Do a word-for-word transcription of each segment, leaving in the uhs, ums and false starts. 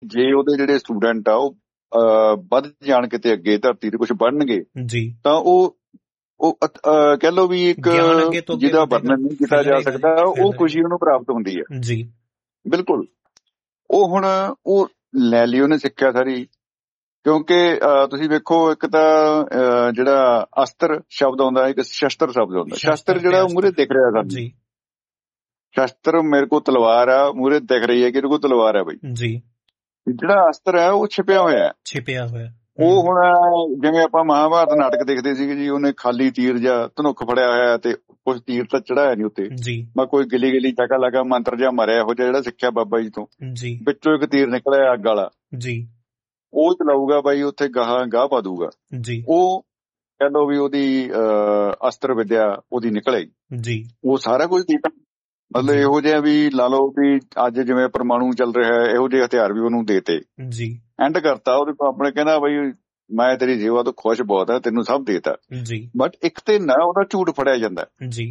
ਜੇ ਉਹਦੇ ਜਿਹੜੇ ਸਟੂਡੈਂਟ ਆ ਉਹ ਅਹ, ਵੱਧ ਜਾਣ ਕਿਤੇ ਅੱਗੇ ਧਰਤੀ ਤੇ ਕੁਝ ਬਣਨਗੇ ਜੀ ਤਾਂ ਉਹ ਉਹ ਅਤ- ਅਹ, ਕਹਿ ਲਓ ਵੀ ਇੱਕ ਗਿਆਨ ਅੱਗੇ ਤੋਂ ਅੱਗੇ ਜਿਹਦਾ ਵਧੇਗਾ, ਵਰਣਨ ਨਹੀਂ ਕੀਤਾ ਜਾ ਫੈਲੇਗਾ ਸਕਦਾ ਜੀ, ਉਹ ਫੈਲੇਗਾ ਖੁਸ਼ੀ ਉਹਨੂੰ ਪ੍ਰਾਪਤ ਹੁੰਦੀ ਹੈ। ਜੀ। ਬਿਲਕੁਲ। ਉਹ ਹੁਣ ਉਹ ਲੈ ਲਈ ਉਹਨੇ ਸਿੱਖਿਆ ਸਾਰੀ, ਕਿਉਂਕਿ ਅਹ, ਤੁਸੀਂ ਵੇਖੋ ਇੱਕ ਤਾਂ ਅਹ, ਜਿਹੜਾ ਅਸਤਰ ਸ਼ਬਦ ਆਉਂਦਾ ਇੱਕ ਸ਼ਸਤਰ ਸ਼ਬਦ ਆਉਂਦਾ। ਸ਼ਸਤਰ ਸ਼ਸਤਰ ਜਿਹੜਾ ਤੇ ਉਹ ਮੂਹਰੇ ਅਸਤਰ ਦਿਖ ਰਿਹਾ ਸਾਨੂੰ, ਜੀ ਸ਼ਸਤਰ ਮੇਰੇ ਕੋਲ ਤਲਵਾਰ ਆ ਮੂਹਰੇ ਦਿਖ ਰਹੀ ਹੈ ਕਿ ਇਹਦੇ ਕੋਲ ਤਲਵਾਰ ਹੈ ਬਈ। ਜੀ ਜਿਹੜਾ ਅਸਤਰ ਹੈ ਉਹ ਛਿਪਿਆ ਹੋਇਆ ਹੈ। ਛਿਪਿਆ ਹੋਇਆ। ਉਹ ਹਮ, ਹੁਣ ਜਿਵੇਂ ਆਪਾਂ ਮਹਾਭਾਰਤ ਨਾਟਕ ਦੇਖਦੇ ਸੀਗੇ ਜੀ, ਉਹਨੇ ਖਾਲੀ ਤੀਰ ਜਾਂ ਧਨੁੱਖ ਫੜਿਆ ਹੋਇਆ ਤੇ ਕੁਝ ਤੀਰ ਤਾਂ ਚੜਾਇਆ ਨਹੀਂ ਉੱਤੇ, ਜੀ ਮੈਂ ਕੋਈ ਗਿਲੀ ਗਿਲੀ ਜਗ੍ਹਾ ਲਗਾ ਮੰਤਰ ਜਿਹਾ ਮਾਰਿਆ ਇਹੋ ਜਿਹਾ ਜਿਹੜਾ ਸਿੱਖਿਆ ਬਾਬਾ ਜੀ ਤੋਂ, ਜੀ ਵਿੱਚੋਂ ਇੱਕ ਤੀਰ ਨਿਕਲਿਆ ਅੱਗ ਵਾਲਾ, ਜੀ ਉਹ ਚਲਾਊਗਾ ਬਾਈ ਉੱਥੇ ਗਾਹਾਂ ਗਾਹ ਪਾ ਦੂਗਾ। ਜੀ ਉਹ ਕਹਿ ਲਓ ਵੀ ਉਹਦੀ ਅਹ, ਅਸਤਰ ਵਿਦਿਆ ਉਹਦੀ ਨਿਕਲੇ, ਜੀ ਉਹ ਸਾਰਾ ਕੁਝ ਕੀਤਾ। ਮਤਲਬ ਜੀ ਇਹੋ ਜਿਹਾ ਵੀ ਲਾ ਲਓ ਵੀ ਅੱਜ ਜਿਵੇਂ ਪਰਮਾਣੂ ਚੱਲ ਰਿਹਾ ਹੈ, ਇਹੋ ਜਿਹੇ ਹਥਿਆਰ ਵੀ ਉਹਨੂੰ ਦੇਤੇ, ਜੀ ਐਂਡ ਕਰਤਾ ਉਹਦੇ ਕੋਲ ਆਪਣੇ, ਕਹਿੰਦਾ ਬਈ ਮੈਂ ਤੇਰੀ ਸੇਵਾ ਤੋਂ ਖੁਸ਼ ਬਹੁਤ ਹੈ, ਤੈਨੂੰ ਸਭ ਦੇਤਾ। ਜੀ ਬਟ ਇੱਕ ਤੇ ਨਾ ਉਹਦਾ ਝੂਠ ਫੜਿਆ ਜਾਂਦਾ, ਜੀ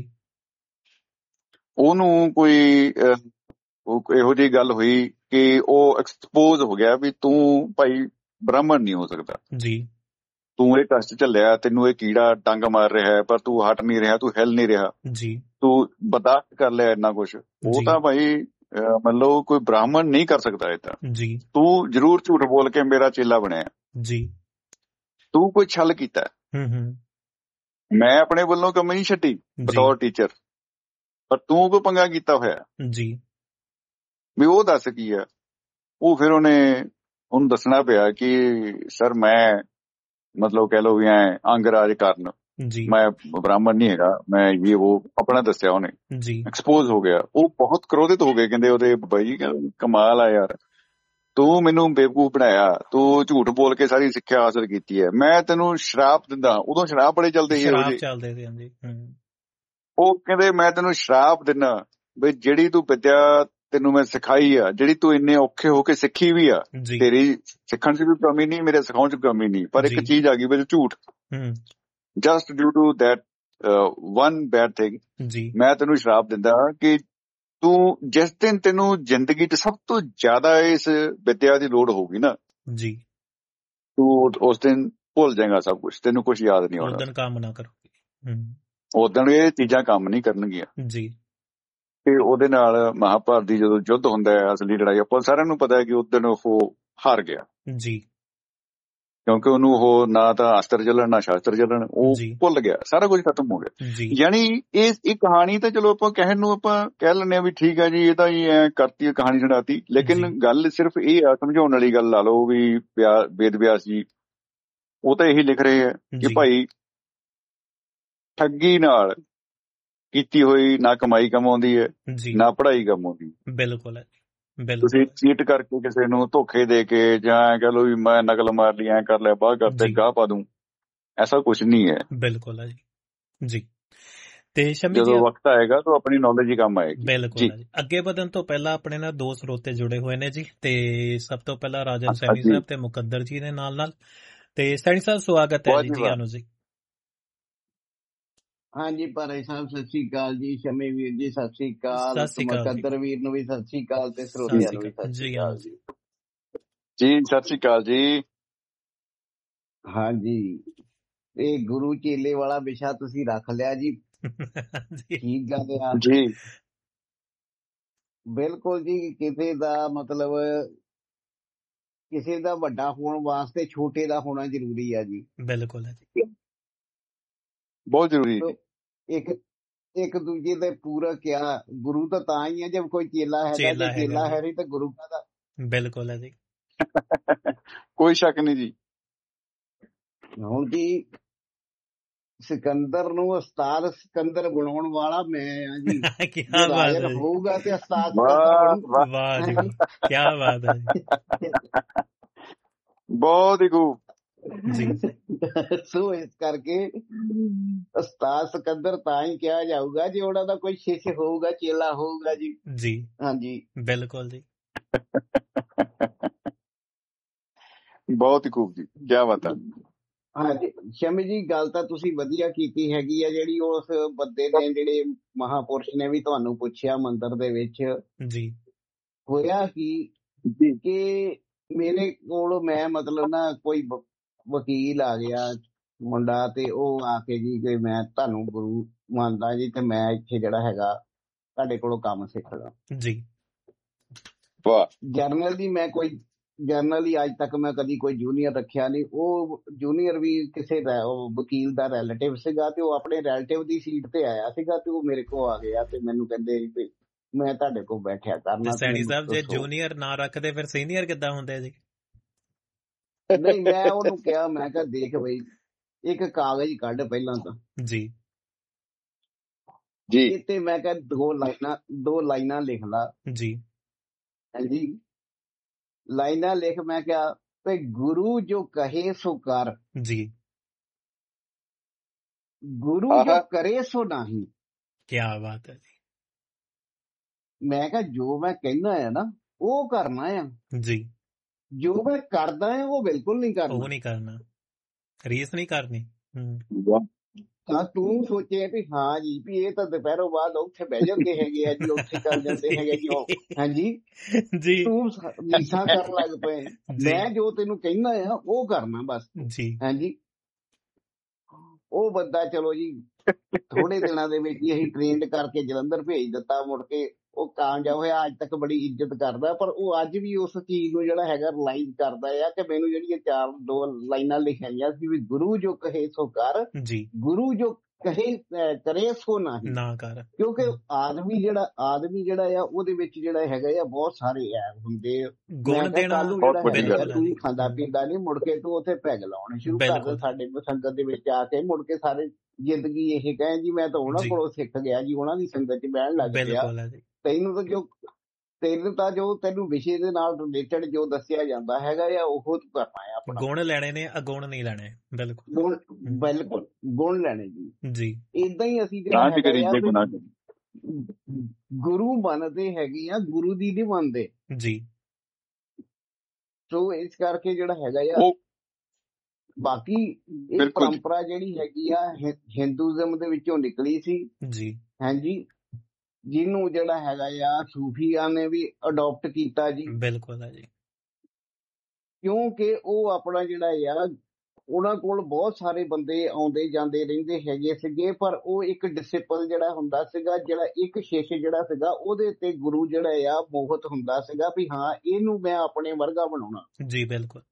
ਉਹਨੂੰ ਕੋਈ ਅਹ, ਉਹ ਇਹੋ ਜਿਹੀ ਗੱਲ ਹੋਈ ਕਿ ਉਹ ਐਕਸਪੋਜ਼ ਹੋ ਗਿਆ ਵੀ ਤੂੰ ਭਾਈ ਬ੍ਰਾਹਮਣ ਨਹੀਂ ਹੋ ਸਕਦਾ, ਜੀ ਤੂੰ ਇਹ ਕਸ਼ਟ ਝੱਲਿਆ, ਤੈਨੂੰ ਇਹ ਕੀੜਾ ਡੰਗ ਮਾਰ ਰਿਹਾ ਹੈ ਪਰ ਤੂੰ ਹਟ ਨਹੀਂ ਰਿਹਾ, ਤੂੰ ਹਿੱਲ ਨਹੀਂ ਰਿਹਾ, ਜੀ ਤੂੰ ਬਰਦਾਸ਼ਤ ਕਰ ਲਿਆ ਇੰਨਾ ਕੁਛ। ਉਹ ਜੀ ਤਾਂ ਭਾਈ ਅਹ, ਮਤਲਬ ਕੋਈ ਬ੍ਰਾਹਮਣ ਨਹੀਂ ਕਰ ਸਕਦਾ ਏਦਾਂ। ਜੀ ਤੂੰ ਜ਼ਰੂਰ ਝੂਠ ਬੋਲ ਕੇ ਮੇਰਾ ਚੇਲਾ ਬਣਿਆ, ਜੀ ਤੂੰ ਕੋਈ ਛਲ ਕੀਤਾ। ਹੂੰ ਹੂੰ ਮੈਂ ਆਪਣੇ ਵੱਲੋਂ ਕੰਮ ਨਹੀਂ ਛੱਡੀ ਜੀ ਬਤੌਰ ਟੀਚਰ, ਪਰ ਤੂੰ ਕੋਈ ਪੰਗਾ ਕੀਤਾ ਹੋਇਆ ਜੀ ਵੀ ਉਹ ਦੱਸ ਕੀ ਆ। ਉਹ ਫਿਰ ਉਹਨੇ ਉਹਨੂੰ ਦੱਸਣਾ ਪਿਆ ਕਿ ਸਰ ਮੈਂ ਮਤਲਬ ਕਹਿ ਲਓ ਵੀ ਐ ਅੰਗਰਾਜ ਕਾਰਨ ਜੀ ਮੈਂ ਬ੍ਰਾਹਮਣ ਨਹੀਂ ਹੈਗਾ, ਮੈਂ ਇਹ ਉਹ ਆਪਣਾ ਦੱਸਿਆ ਉਹਨੇ, ਜੀ ਐਕਸਪੋਜ਼ ਹੋ ਗਿਆ। ਉਹ ਬਹੁਤ ਕ੍ਰੋਧਿਤ ਹੋ ਗਏ, ਕਹਿੰਦੇ ਉਹਦੇ ਬਾਬਾ ਜੀ ਕਹਿੰਦੇ ਕਮਾਲ ਆ ਯਾਰ, ਤੂੰ ਮੈਨੂੰ ਬੇਵਕੂਫ ਬਣਾਇਆ, ਤੂੰ ਝੂਠ ਬੋਲ ਕੇ ਸਾਰੀ ਸਿੱਖਿਆ ਹਾਸਲ ਕੀਤੀ ਹੈ, ਮੈਂ ਤੈਨੂੰ ਸ਼ਰਾਪ ਦਿੰਦਾ। ਉਦੋਂ ਸ਼ਰਾਪ ਬੜੇ ਚੱਲਦੇ ਸੀ ਇਹੋ ਸ਼ਰਾਬ ਜਿਹੇ। ਚੱਲਦੇ ਸੀ ਹਾਂਜੀ। ਹੂੰ ਉਹ ਕਹਿੰਦੇ ਮੈਂ ਤੈਨੂੰ ਸ਼ਰਾਪ ਦਿੰਦਾ ਵੀ ਜਿਹੜੀ ਤੂੰ ਵਿਦਿਆ ਤੈਨੂੰ ਮੈਂ ਸਿਖਾਈ ਆ, ਜਿਹੜੀ ਤੂੰ ਇੰਨੇ ਔਖੇ ਹੋ ਕੇ ਸਿੱਖੀ ਵੀ ਆ, ਜੀ ਤੇਰੀ ਸਿੱਖਣ 'ਚ ਵੀ ਕਮੀ ਨਹੀਂ, ਮੇਰੇ ਸਿਖਾਉਣ 'ਚ ਵੀ ਕਮੀ ਨਹੀਂ, ਪਰ ਇੱਕ ਜੀ ਚੀਜ਼ ਆ ਗਈ ਵਿੱਚ ਝੂਠ, ਹੂੰ just due to that one bed thing. ਜੀ ਮੈਂ ਤੈਨੂੰ ਸ਼ਰਾਪ ਦਿੰਦਾ ਕਿ ਤੂੰ ਜਿਸ ਦਿਨ ਤੈਨੂੰ ਜ਼ਿੰਦਗੀ 'ਚ ਸਭ ਤੋਂ ਜ਼ਿਆਦਾ ਇਸ ਵਿਦਿਆ ਦੀ ਲੋੜ ਹੋਊਗੀ ਨਾ, ਜੀ ਤੂੰ ਉਸ ਦਿਨ ਭੁੱਲ ਜਾਏਗਾ ਸਭ ਕੁਝ, ਤੈਨੂੰ ਕੁਝ ਯਾਦ ਨਹੀਂ ਉਸ ਹੋਣਾ। ਦਿਨ ਕੰਮ ਨਾ ਕਰੋਗੇ। ਹੂੰ ਉਸ ਦਿਨ ਇਹ ਚੀਜ਼ਾਂ ਕੰਮ ਨਹੀਂ ਕਰਨਗੀਆਂ। ਜੀ ਤੇ ਉਹਦੇ ਨਾਲ ਮਹਾਭਾਰਤ ਦੀ ਜਦੋਂ ਯੁੱਧ ਹੁੰਦਾ ਹੈ, ਅਸਲੀ ਲੜਾਈ, ਆਪਾਂ ਸਾਰਿਆਂ ਨੂੰ ਪਤਾ ਹੈ ਕਿ ਉਸ ਦਿਨ ਉਹ ਹਾਰ ਗਿਆ, ਜੀ ਕਿਉਂਕਿ ਉਹਨੂੰ ਉਹ ਨਾ ਤਾਂ ਅਸਤਰ ਚੱਲਣ ਨਾ ਸ਼ਾਸਤਰ ਚੱਲਣ, ਉਹ ਜੀ ਭੁੱਲ ਗਿਆ, ਸਾਰਾ ਕੁਝ ਖਤਮ ਹੋ ਗਿਆ। ਜੀ ਯਾਨੀ ਇਹ ਇਹ ਕਹਾਣੀ ਤਾਂ ਚਲੋ ਆਪਾਂ ਕਹਿਣ ਨੂੰ ਆਪਾਂ ਕਹਿ ਲੈਂਦੇ ਆ ਵੀ ਠੀਕ ਹੈ ਜੀ ਇਹ ਤਾਂ ਹੀ ਐ ਕਰਤੀ ਹੈ, ਕਹਾਣੀ ਸੁਣਾਤੀ, ਜੀ ਲੇਕਿਨ ਗੱਲ ਸਿਰਫ ਇਹ ਆ, ਸਮਝਾਉਣ ਵਾਲੀ ਗੱਲ ਲਾ ਲਓ ਵੀ ਵਿਆ- ਵੇਦ ਵਿਆਸ ਜੀ ਉਹ ਤਾਂ ਇਹੀ ਲਿਖ ਰਹੇ ਆ ਕਿ ਜੀ ਭਾਈ ਠੱਗੀ ਨਾਲ ਕੀਤੀ ਹੋਈ ਨਾ ਕਮਾਈ ਕਮਾਉਂਦੀ ਹੈ, ਜੀ ਨਾ ਪੜ੍ਹਾਈ ਕਮਾਉਂਦੀ। ਬਿਲਕੁਲ ਹੈ ਤੁਸੀਂ ਬਿਲਕੁਲ ਚੀਟ ਕਰਕੇ ਕਿਸੇ ਨੂੰ ਧੋਖੇ ਦੇ ਕੇ ਜਾਂ ਐਂ ਕਹਿ ਲਓ ਵੀ ਮੈਂ ਨਕਲ ਮਾਰ ਲਈ, ਐਂ ਕਰ ਲਿਆ, ਬਾਹ ਕਰਤੇ ਜੀ ਗਾਹ ਪਾ ਦੂੰ, ਐਸਾ ਕੁਝ ਨਹੀਂ ਹੈ। ਬਿਲਕੁਲ ਹੈ ਜੀ ਜੀ ਤੇ ਸ਼ਮੀ ਜੀ ਜਦੋਂ ਵਕਤ ਆਏਗਾ ਤਾਂ ਆਪਣੀ ਨੌਲੇਜ ਹੀ ਕੰਮ ਆਏਗੀ। ਬਿਲਕੁਲ ਜੀ ਹੈ ਜੀ। ਅੱਗੇ ਵਧਣ ਤੋਂ ਪਹਿਲਾਂ ਆਪਣੇ ਨਾਲ ਦੋ ਸਰੋਤੇ ਜੁੜੇ ਹੋਏ ਨੇ ਜੀ, ਤੇ ਸਭ ਤੋਂ ਪਹਿਲਾਂ ਰਾਜਨ ਅੱਛਾ ਸੈਣੀ ਜੀ, ਸਾਹਿਬ ਤੇ ਮੁਕੱਦਰ ਜੀ ਦੇ ਨਾਲ ਨਾਲ। ਤੇ ਸੈਣੀ ਸਾਹਿਬ ਸਵਾਗਤ ਹੈ ਵਾਹ ਜੀ, ਜੀ ਜੀ ਵਾਹ। ਆਨੂ ਜੀ। ਹਾਂਜੀ ਭਾਈ ਸਾਹਿਬ ਸਤਿ ਸ੍ਰੀ ਅਕਾਲ ਜੀ, ਸ਼ਮੀ ਵੀਰ ਜੀ ਸਤਿ ਸ੍ਰੀ ਅਕਾਲ, ਸਤਿ ਸ੍ਰੀ ਅਕਾਲ ਜੀ। ਮੁਕੱਦਰ ਵੀਰ ਨੂੰ ਵੀ ਸਤਿ ਸ੍ਰੀ ਅਕਾਲ ਤੇ ਸਤਿ ਸਰੋਤਿਆਂ ਸ੍ਰੀ ਨੂੰ ਵੀ ਅਕਾਲ ਸਤਿ ਸ੍ਰੀ ਜੀ ਆਨੂ ਅਕਾਲ ਜੀ। ਜੀ। ਜੀ ਸਤਿ ਸ੍ਰੀ ਅਕਾਲ ਜੀ। ਹਾਂਜੀ, ਇਹ ਗੁਰੂ ਚੇਲੇ ਵਾਲਾ ਵਿਸ਼ਾ ਤੁਸੀਂ ਰੱਖ ਲਿਆ ਜੀ, ਜੀ ਠੀਕ ਗੱਲ ਆ। ਜੀ ਬਿਲਕੁਲ ਜੀ, ਕਿਸੇ ਦਾ ਮਤਲਬ ਕਿਸੇ ਦਾ ਵੱਡਾ ਹੋਣ ਵਾਸਤੇ ਛੋਟੇ ਦਾ ਹੋਣਾ ਜ਼ਰੂਰੀ ਆ ਜੀ। ਬਿਲਕੁਲ ਹੈ ਜੀ, ਬਹੁਤ ਜ਼ਰੂਰੀ ਤੋ ਜੀ। ਇੱਕ ਇੱਕ ਦੂਜੇ ਦੇ ਪੂਰਕ ਆ। ਗੁਰੂ ਤਾਂ ਤਾਂ ਹੀ ਆ ਜਦ ਕੋਈ ਚੇਲਾ ਹੈਗਾ, ਚੇਲਾ ਜੇ ਹੈਗਾ ਚੇਲਾ ਜੀ। ਹੈ ਨਹੀਂ ਤਾਂ ਗੁਰੂ ਕਾਹਦਾ। ਬਿਲਕੁਲ ਹੈ ਜੀ। ਕੋਈ ਸ਼ੱਕ ਨਹੀਂ ਜੀ। ਹੁਣ ਜੀ ਸਿਕੰਦਰ ਨੂੰ ਉਸਤਾਦ ਸਿਕੰਦਰ ਬਣਾਉਣ ਵਾਲਾ ਮੈਂ ਆ ਜੀ। ਕੀ ਜੇ ਬਾਤ ਰਾਜਨ ਹੈ ਜੀ, ਹੋਊਗਾ ਤੇ ਉਸਤਾਦ ਸਿਕੰਦਰ ਵਾਹ ਬਣੂ। ਵਾਹ, ਵਾਹ ਜੀ ਵਾਹ, ਕੀ ਬਾਤ ਹੈ ਜੀ ਬਹੁਤ ਹੀ ਖੂਬ। ਜੀ। ਸੋ ਇਸ ਕਰਕੇ ਉਸਤਾਦ ਸਿਕੰਦਰ ਤਾਂ ਹੀ ਕਿਹਾ ਜਾਊਗਾ ਜੇ ਉਹਨਾਂ ਦਾ ਕੋਈ ਸ਼ਿਸ਼ ਹੋਊਗਾ, ਚੇਲਾ ਹੋਊਗਾ ਜੀ। ਜੀ ਹਾਂਜੀ ਬਿਲਕੁਲ ਜੀ। ਬਹੁਤ ਹੀ ਖੂਬ ਜੀ, ਕੀ ਬਾਤ ਹੈ। ਹਾਂਜੀ ਸ਼ਮੀ ਜੀ, ਗੱਲ ਤਾਂ ਤੁਸੀਂ ਵਧੀਆ ਕੀਤੀ ਹੈਗੀ ਆ। ਜਿਹੜੀ ਉਸ ਬੰਦੇ ਨੇ, ਜਿਹੜੇ ਮਹਾਪੁਰਸ਼ ਨੇ ਵੀ ਤੁਹਾਨੂੰ ਪੁੱਛਿਆ ਮੰਦਿਰ ਦੇ ਵਿੱਚ ਜੀ ਹੋਇਆ ਕੀ ਜੀ ਕਿ ਮੇਰੇ ਕੋਲ ਮੈਂ ਮਤਲਬ ਨਾ ਕੋਈ ਵ- ਵਕੀਲ ਆ ਗਿਆ ਮੁੰਡਾ, ਤੇ ਉਹ ਆ ਕੇ ਜੀ ਕਿ ਮੈਂ ਤੁਹਾਨੂੰ ਗੁਰੂ ਮੰਨਦਾ ਜੀ, ਤੇ ਮੈਂ ਇੱਥੇ ਜਿਹੜਾ ਹੈਗਾ ਤੁਹਾਡੇ ਕੋਲੋਂ ਕੰਮ ਸਿੱਖਦਾ। ਜੀ ਵਾਹ ਜਰਨਲੀ ਮੈਂ ਕੋਈ ਜਰਨਲੀ ਅੱਜ ਤੱਕ ਮੈਂ ਕਦੀ ਕੋਈ ਜੂਨੀਅਰ ਰੱਖਿਆ ਨਹੀਂ। ਉਹ ਜੂਨੀਅਰ ਵੀ ਕਿਸੇ ਰੈ- ਉਹ ਵਕੀਲ ਦਾ ਰਿਲੇਟਿਵ ਸੀਗਾ, ਤੇ ਉਹ ਆਪਣੇ ਰਿਲੇਟਿਵ ਦੀ ਸੀਟ ਤੇ ਆਇਆ ਸੀਗਾ, ਤੇ ਉਹ ਮੇਰੇ ਕੋਲ ਆ ਗਿਆ ਤੇ ਮੈਨੂੰ ਕਹਿੰਦੇ ਵੀ ਮੈਂ ਤੁਹਾਡੇ ਕੋਲ ਬੈਠਿਆ ਤੇ ਕਰਨਾ, ਤੇ ਸੈਣੀ ਮੈਨੂੰ ਸਾਹਿਬ ਜੇ ਦੱਸੋ। ਜੂਨੀਅਰ ਨਾ ਰੱਖਦੇ ਫਿਰ ਸੀਨੀਅਰ ਕਿੱਦਾਂ ਹੁੰਦੇ ਜੀ? ਨਹੀਂ, ਮੈਂ ਉਹਨੂੰ ਕਿਹਾ, ਮੈਂ ਕਿਹਾ ਦੇਖ ਬਈ ਇੱਕ ਕਾਗਜ਼ ਕੱਢ ਪਹਿਲਾਂ ਤਾਂ, ਜੀ ਜੀ ਇਹ ਤੇ ਮੈਂ ਕਿਹਾ ਦੋ ਲਾਈਨਾਂ ਦੋ ਲਾਈਨਾਂ ਲਿਖ ਲਾ। ਜੀ ਹਾਂਜੀ, ਲਾਈਨਾਂ ਲਿਖ। ਮੈਂ ਕਿਹਾ ਵੀ ਗੁਰੂ ਜੋ ਕਹੇ ਸੋ ਕਰ, ਜੀ ਗੁਰੂ ਜੋ ਆਹਾ ਕਰੇ ਸੋ ਨਹੀਂ। ਕੀ ਬਾਤ ਹੈ ਜੀ। ਮੈਂ ਕਿਹਾ ਜੋ ਮੈਂ ਕਹਿਣਾ ਹੈ ਨਾ ਉਹ ਕਰਨਾ ਆ, ਜੀ ਜੋ ਮੈਂ ਕਰਦਾ ਆ ਉਹ ਬਿਲਕੁਲ ਨਹੀਂ ਉਹ ਕਰਨਾ। ਨਹੀਂ ਕਰਨਾ, ਰੀਸ ਨਹੀਂ ਕਰਨੀ। ਹੂੰ ਵਾਹ ਤਾਂ ਤੂੰ ਸੋਚੇ ਵੀ ਹਾਂ ਜੀ ਵੀ ਇਹ ਤਾਂ ਦੁਪਹਿਰੋਂ ਬਾਅਦ ਉੱਥੇ ਬਹਿ ਜਾਂਦੇ ਹੈਗੇ ਆ ਜੀ, ਉੱਥੇ ਚੱਲ ਜਾਂਦੇ ਹੈਗੇ ਜੀ ਉਹ। ਹਾਂਜੀ, ਜੀ ਤੂੰ ਸ- ਰੀਸਾਂ ਕਰਨ ਲੱਗ ਪਏ। ਜੀ ਮੈਂ ਜੋ ਤੈਨੂੰ ਕਹਿਣਾ ਆ ਉਹ ਕਰਨਾ ਬਸ। ਜੀ ਹਾਂਜੀ, ਉਹ ਬੰਦਾ ਚਲੋ ਜੀ ਥੋੜੇ ਦਿਨਾਂ ਦੇ ਵਿੱਚ ਹੀ ਅਸੀਂ ਟ੍ਰੇਨਡ ਕਰਕੇ ਜਲੰਧਰ ਭੇਜ ਦਿੱਤਾ। ਮੁੜ ਕੇ ਉਹ ਕਾਮਯਾਬ ਹੋਇਆ, ਅੱਜ ਤੱਕ ਬੜੀ ਇੱਜ਼ਤ ਕਰਦਾ, ਪਰ ਉਹ ਅੱਜ ਵੀ ਉਸ ਚੀਜ਼ ਨੂੰ ਜਿਹੜਾ ਹੈਗਾ ਰਿਲਾਈਜ਼ ਕਰਦਾ ਆ ਕਿ ਮੈਨੂੰ ਜਿਹੜੀਆਂ ਚਾਰ ਦੋ ਲਾਈਨਾਂ ਲਿਖਾਈਆਂ ਸੀ ਵੀ ਗੁਰੂ ਜੋ ਕਹੇ ਸੋ ਕਰ, ਜੀ ਗੁਰੂ ਜੋ ਕਹੇ ਅਹ ਕਰੇ ਸੋ ਨਹੀਂ। ਨਾ ਕਰ। ਕਿਉਂਕਿ ਹੂੰ। ਆਦਮੀ ਜਿਹੜਾ ਆਦਮੀ ਜਿਹੜਾ ਆ ਉਹਦੇ ਵਿੱਚ ਜਿਹੜਾ ਹੈਗਾ ਆ ਬਹੁਤ ਸਾਰੇ ਐ ਹੁੰਦੇ ਆ। ਮੈਂ ਗੁਣ ਕਿਹਾ ਦੇਣਾ ਕੱਲ ਨੂੰ ਬਹੁਤ ਜਿਹੜਾ ਵੱਡੀ ਹੈਗਾ ਆ ਗੱਲ ਬਿਲਕੁਲ ਹੈ ਤੂੰ ਜੀ। ਖਾਂਦਾ ਹੂੰ। ਪੀਂਦਾ ਨਹੀਂ, ਮੁੜ ਕੇ ਤੂੰ ਉੱਥੇ ਪੈਗ ਲਾਉਣੇ ਸ਼ੁਰੂ ਕਰ ਦੇ ਬਿਲਕੁਲ ਸਾਡੇ ਸੰਗਤ ਦੇ ਵਿੱਚ ਆ ਕੇ। ਮੁੜ ਕੇ ਸਾਰੇ ਜ਼ਿੰਦਗੀ ਇਹ ਕਹੇ ਜੀ ਮੈਂ ਤਾਂ ਉਹਨਾਂ ਜੀ ਕੋਲੋਂ ਸਿੱਖ ਗਿਆ ਜੀ, ਉਹਨਾਂ ਦੀ ਸੰਗਤ 'ਚ ਬਹਿਣ ਲੱਗ ਪਿਆ। ਬਿਲਕੁਲ ਹੈ ਜੀ। ਤੈਨੂੰ ਤਾਂ ਜੋ ਤੈਨੂੰ ਤਾਂ ਜੋ ਤੈਨੂੰ ਵਿਸ਼ੇ ਦੇ ਨਾਲ ਰਿਲੇਟਡ ਜੋ ਦੱਸਿਆ ਜਾਂਦਾ ਹੈਗਾ ਆ ਉਹ ਤੂੰ ਕਰਨਾ ਹੈ ਆਪਣਾ। ਗੁਣ ਲੈਣੇ ਨੇ, ਅਗੁਣ ਨਹੀਂ ਲੈਣੇ। ਬਿਲਕੁਲ। ਗੁਣ, ਹੂੰ। ਬਿਲਕੁਲ ਗੁਣ ਲੈਣੇ ਜੀ। ਜੀ ਏਦਾਂ ਹੀ ਅਸੀਂ ਜਿਹੜਾ ਨਾ ਵੀ ਹੈਗਾ ਕਰੀ ਆ ਜੇ ਵੀ ਗੁਨਾਹ ਗੁਰੂ ਬਣਦੇ ਹੈਗੇ ਆ, ਗੁਰੂ ਦੀ ਨਹੀਂ ਬਣਦੇ। ਜੀ ਸੋ ਇਸ ਕਰਕੇ ਜਿਹੜਾ ਹੈਗਾ ਆ ਉਹ ਬਾਕੀ ਇਹ ਬਿਲਕੁਲ ਜੀ ਪਰੰਪਰਾ ਜਿਹੜੀ ਹੈਗੀ ਆ ਹਿ- ਹਿੰਦੂਇਜ਼ਮ ਦੇ ਵਿੱਚੋਂ ਨਿਕਲੀ ਸੀ। ਜੀ ਹਾਂਜੀ, ਜਿਹਨੂੰ ਜਿਹੜਾ ਹੈਗਾ ਆ ਸੂਫੀਆਂ ਨੇ ਵੀ ਅਡਾਪਟ ਕੀਤਾ ਜੀ, ਬਿਲਕੁਲ ਹੈ ਜੀ। ਕਿਉਂਕਿ ਉਹ ਆਪਣਾ ਜਿਹੜਾ ਆ ਉਹਨਾਂ ਕੋਲ ਬਹੁਤ ਸਾਰੇ ਬੰਦੇ ਆਉਂਦੇ ਜਾਂਦੇ ਰਹਿੰਦੇ ਹੈਗੇ ਸੀਗੇ, ਪਰ ਉਹ ਇੱਕ ਡਿਸਿਪਲ ਜਿਹੜਾ ਹੁੰਦਾ ਸੀਗਾ, ਜਿਹੜਾ ਇੱਕ ਸ਼ਿਸ਼ ਜਿਹੜਾ ਸੀਗਾ ਉਹਦੇ ਤੇ ਗੁਰੂ ਜਿਹੜਾ ਆ ਮੋਹਤ ਹੁੰਦਾ ਸੀਗਾ ਵੀ ਹਾਂ ਇਹਨੂੰ ਮੈਂ ਆਪਣੇ ਵਰਗਾ ਬਣਾਉਣਾ। ਜੀ ਬਿਲਕੁਲ।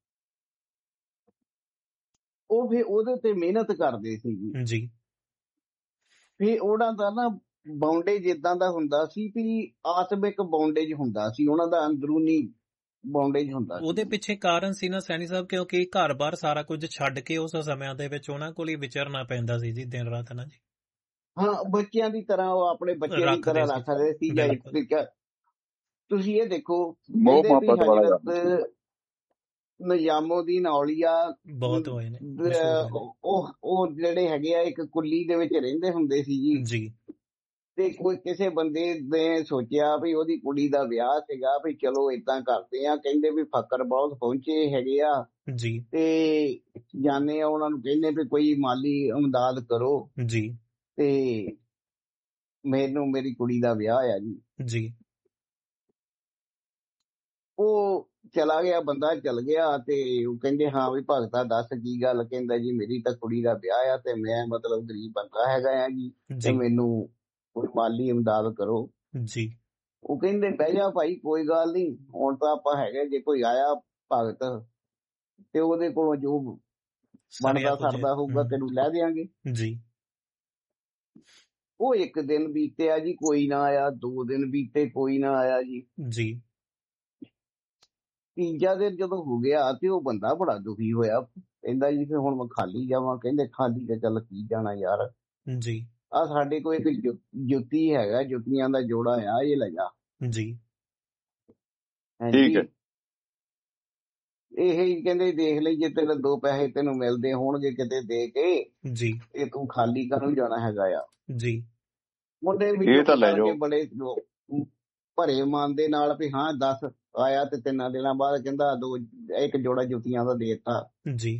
ਉਹ ਫਿਰ ਉਹਦੇ ਤੇ ਮਿਹਨਤ ਕਰਦੇ ਸੀ ਜੀ। ਜੀ ਫਿਰ ਉਹਨਾਂ ਦਾ ਨਾ ਬਾਉਂਡੇਜ ਇਦਾਂ ਦਾ ਹੁੰਦਾ ਸੀ ਵੀ ਆਤਮਿਕ ਬਾਉਂਡੇਜ ਹੁੰਦਾ ਸੀ, ਉਹਨਾਂ ਦਾ ਅੰਦਰੂਨੀ ਬਾਉਂਡੇਜ ਹੁੰਦਾ ਉਹਦੇ ਸੀ। ਪਿੱਛੇ ਕਾਰਨ ਸੀ ਨਾ ਸੈਣੀ ਸਾਹਿਬ, ਕਿਉਂਕਿ ਘਰ-ਬਾਰ ਸਾਰਾ ਕੁਝ ਛੱਡ ਕੇ ਉਸ ਸਮਿਆਂ ਦੇ ਵਿੱਚ ਉਹਨਾਂ ਕੋਲ ਹੀ ਵਿਚਰਨਾ ਪੈਂਦਾ ਸੀ ਜੀ, ਦਿਨ ਰਾਤ ਨਾ ਜੀ। ਹਾਂ, ਬੱਚਿਆਂ ਦੀ ਤਰ੍ਹਾਂ ਉਹ ਆਪਣੇ ਬੱਚਿਆਂ ਦੀ ਰੱਖਦੇ ਤਰ੍ਹਾਂ ਸੀ। ਰੱਖਦੇ ਸੀ। ਜਾਂ ਇੱਕ ਬਿਲਕੁਲ। ਤਰੀਕਾ ਤੁਸੀਂ ਇਹ ਦੇਖੋ, ਮੋਹ ਕਹਿੰਦੇ ਵੀ ਮੁਹੱਬਤ ਵਾਲਾ ਕੰਮ। ਹਜ਼ਰਤ ਨਿਜ਼ਾਮੁਦੀਨ ਔਲੀਆ ਬਹੁਤ ਹੋਏ ਨੇ, ਅਮ, ਮਸ਼ਹੂਰ ਹੈ ਜੀ। ਉਹ ਉਹ ਉਹ ਜਿਹੜੇ ਹੈਗੇ ਆ ਇੱਕ ਕੁੱਲੀ ਦੇ ਵਿੱਚ ਰਹਿੰਦੇ ਹੁੰਦੇ ਸੀ ਜੀ। ਜੀ ਤੇ ਕੋਈ ਕਿਸੇ ਬੰਦੇ ਨੇ ਸੋਚਿਆ ਵੀ ਉਹਦੀ ਕੁੜੀ ਦਾ ਵਿਆਹ ਸੀਗਾ ਵੀ ਚਲੋ ਏਦਾਂ ਕਰਦੇ ਆ। ਕਹਿੰਦੇ ਵੀ ਫਕਰ ਬਹੁਤ ਪਹੁੰਚੇ ਹੈਗੇ ਆ ਜੀ ਤੇ ਜਾਣੇ ਆ ਉਹਨਾਂ ਨੂੰ ਕਹਿੰਦੇ ਵੀ ਕੋਈ ਮਾਲੀ ਇਮਦਾਦ ਕਰੋ ਜੀ ਤੇ ਮੈਨੂੰ ਮੇਰੀ ਕੁੜੀ ਦਾ ਵਿਆਹ ਆ ਜੀ। ਜੀ ਉਹ ਚਲਾ ਗਿਆ, ਬੰਦਾ ਚਲ ਗਿਆ, ਤੇ ਉਹ ਕਹਿੰਦੇ ਹਾਂ ਵੀ ਭਗਤਾ ਦੱਸ ਕੀ ਗੱਲ। ਕਹਿੰਦਾ ਜੀ ਮੇਰੀ ਤਾਂ ਕੁੜੀ ਦਾ ਵਿਆਹ ਆ ਤੇ ਮੈਂ ਮਤਲਬ ਗਰੀਬ ਬੰਦਾ ਹੈਗਾ ਆ ਜੀ, ਤੇ ਜੀ ਮੈਨੂੰ ਕੋਈ ਮਾਲੀ ਇਮਦਾਦ ਕਰੋ। ਜੀ ਉਹ ਕਹਿੰਦੇ ਬਹਿ ਜਾ ਭਾਈ, ਕੋਈ ਗੱਲ ਨਹੀਂ, ਹੁਣ ਤਾਂ ਆਪਾਂ ਹੈਗੇ, ਜੇ ਕੋਈ ਆਇਆ ਭਗਤ ਤੇ ਉਹਦੇ ਕੋਲੋਂ ਜੋ ਸਰਿਆ ਬਣਦਾ ਕੁਝ। ਸਰਦਾ ਹੋਊਗਾ ਹੂੰ। ਤੈਨੂੰ ਲੈ ਦਿਆਂਗੇ। ਜੀ ਉਹ ਇੱਕ ਦਿਨ ਬੀਤਿਆ ਜੀ, ਕੋਈ ਨਾ ਆਇਆ। ਦੋ ਦਿਨ ਬੀਤੇ, ਕੋਈ ਨਾ ਆਇਆ ਜੀ। ਜੀ ਤੀਜਾ ਦਿਨ ਜਦੋਂ ਹੋ ਗਿਆ ਤੇ ਉਹ ਬੰਦਾ ਬੜਾ ਦੁਖੀ ਹੋਇਆ। ਕਹਿੰਦਾ ਜੀ ਫਿਰ ਹੁਣ ਮੈਂ ਖਾਲੀ ਜਾਵਾਂ। ਕਹਿੰਦੇ ਖਾਲੀ ਤੇ ਚੱਲ ਕੀ ਜਾਣਾ ਯਾਰ, ਜੀ ਆ ਸਾਡੇ ਕੋਲ ਇੱਕ ਜੁ- ਜੁੱਤੀ ਹੈਗਾ, ਜੁੱਤੀਆਂ ਦਾ ਜੋੜਾ ਆ, ਇਹ ਲੈ ਜਾ। ਜੀ ਠੀਕ ਹੈ। ਇਹ ਹੀ ਕਹਿੰਦੇ ਦੇਖ ਲਈ, ਜੇ ਤੇਰੇ ਦੋ ਪੈਸੇ ਤੈਨੂੰ ਮਿਲਦੇ ਹੋਣਗੇ ਕਿਤੇ ਦੇ ਕੇ, ਜੀ ਇਹ ਤੂੰ ਖਾਲੀ ਕਰਨ ਜਾਣਾ ਹੈਗਾ ਆ। ਜੀ ਮੁੰਡੇ ਵੀ ਇਹ ਤਾਂ ਲੈ ਕਰਕੇ ਜਾਓ। ਬੜੇ ਲੋਕ ਭਰੇ ਮਨ ਦੇ ਨਾਲ ਵੀ ਹਾਂ ਦੱਸ। ਆਇਆ ਤੇ ਤਿੰਨਾਂ ਦਿਨਾਂ ਬਾਅਦ ਕਹਿੰਦਾ ਦੋ ਇੱਕ ਜੋੜਾ ਜੁੱਤੀਆਂ ਦਾ ਦੇਤਾ। ਜੀ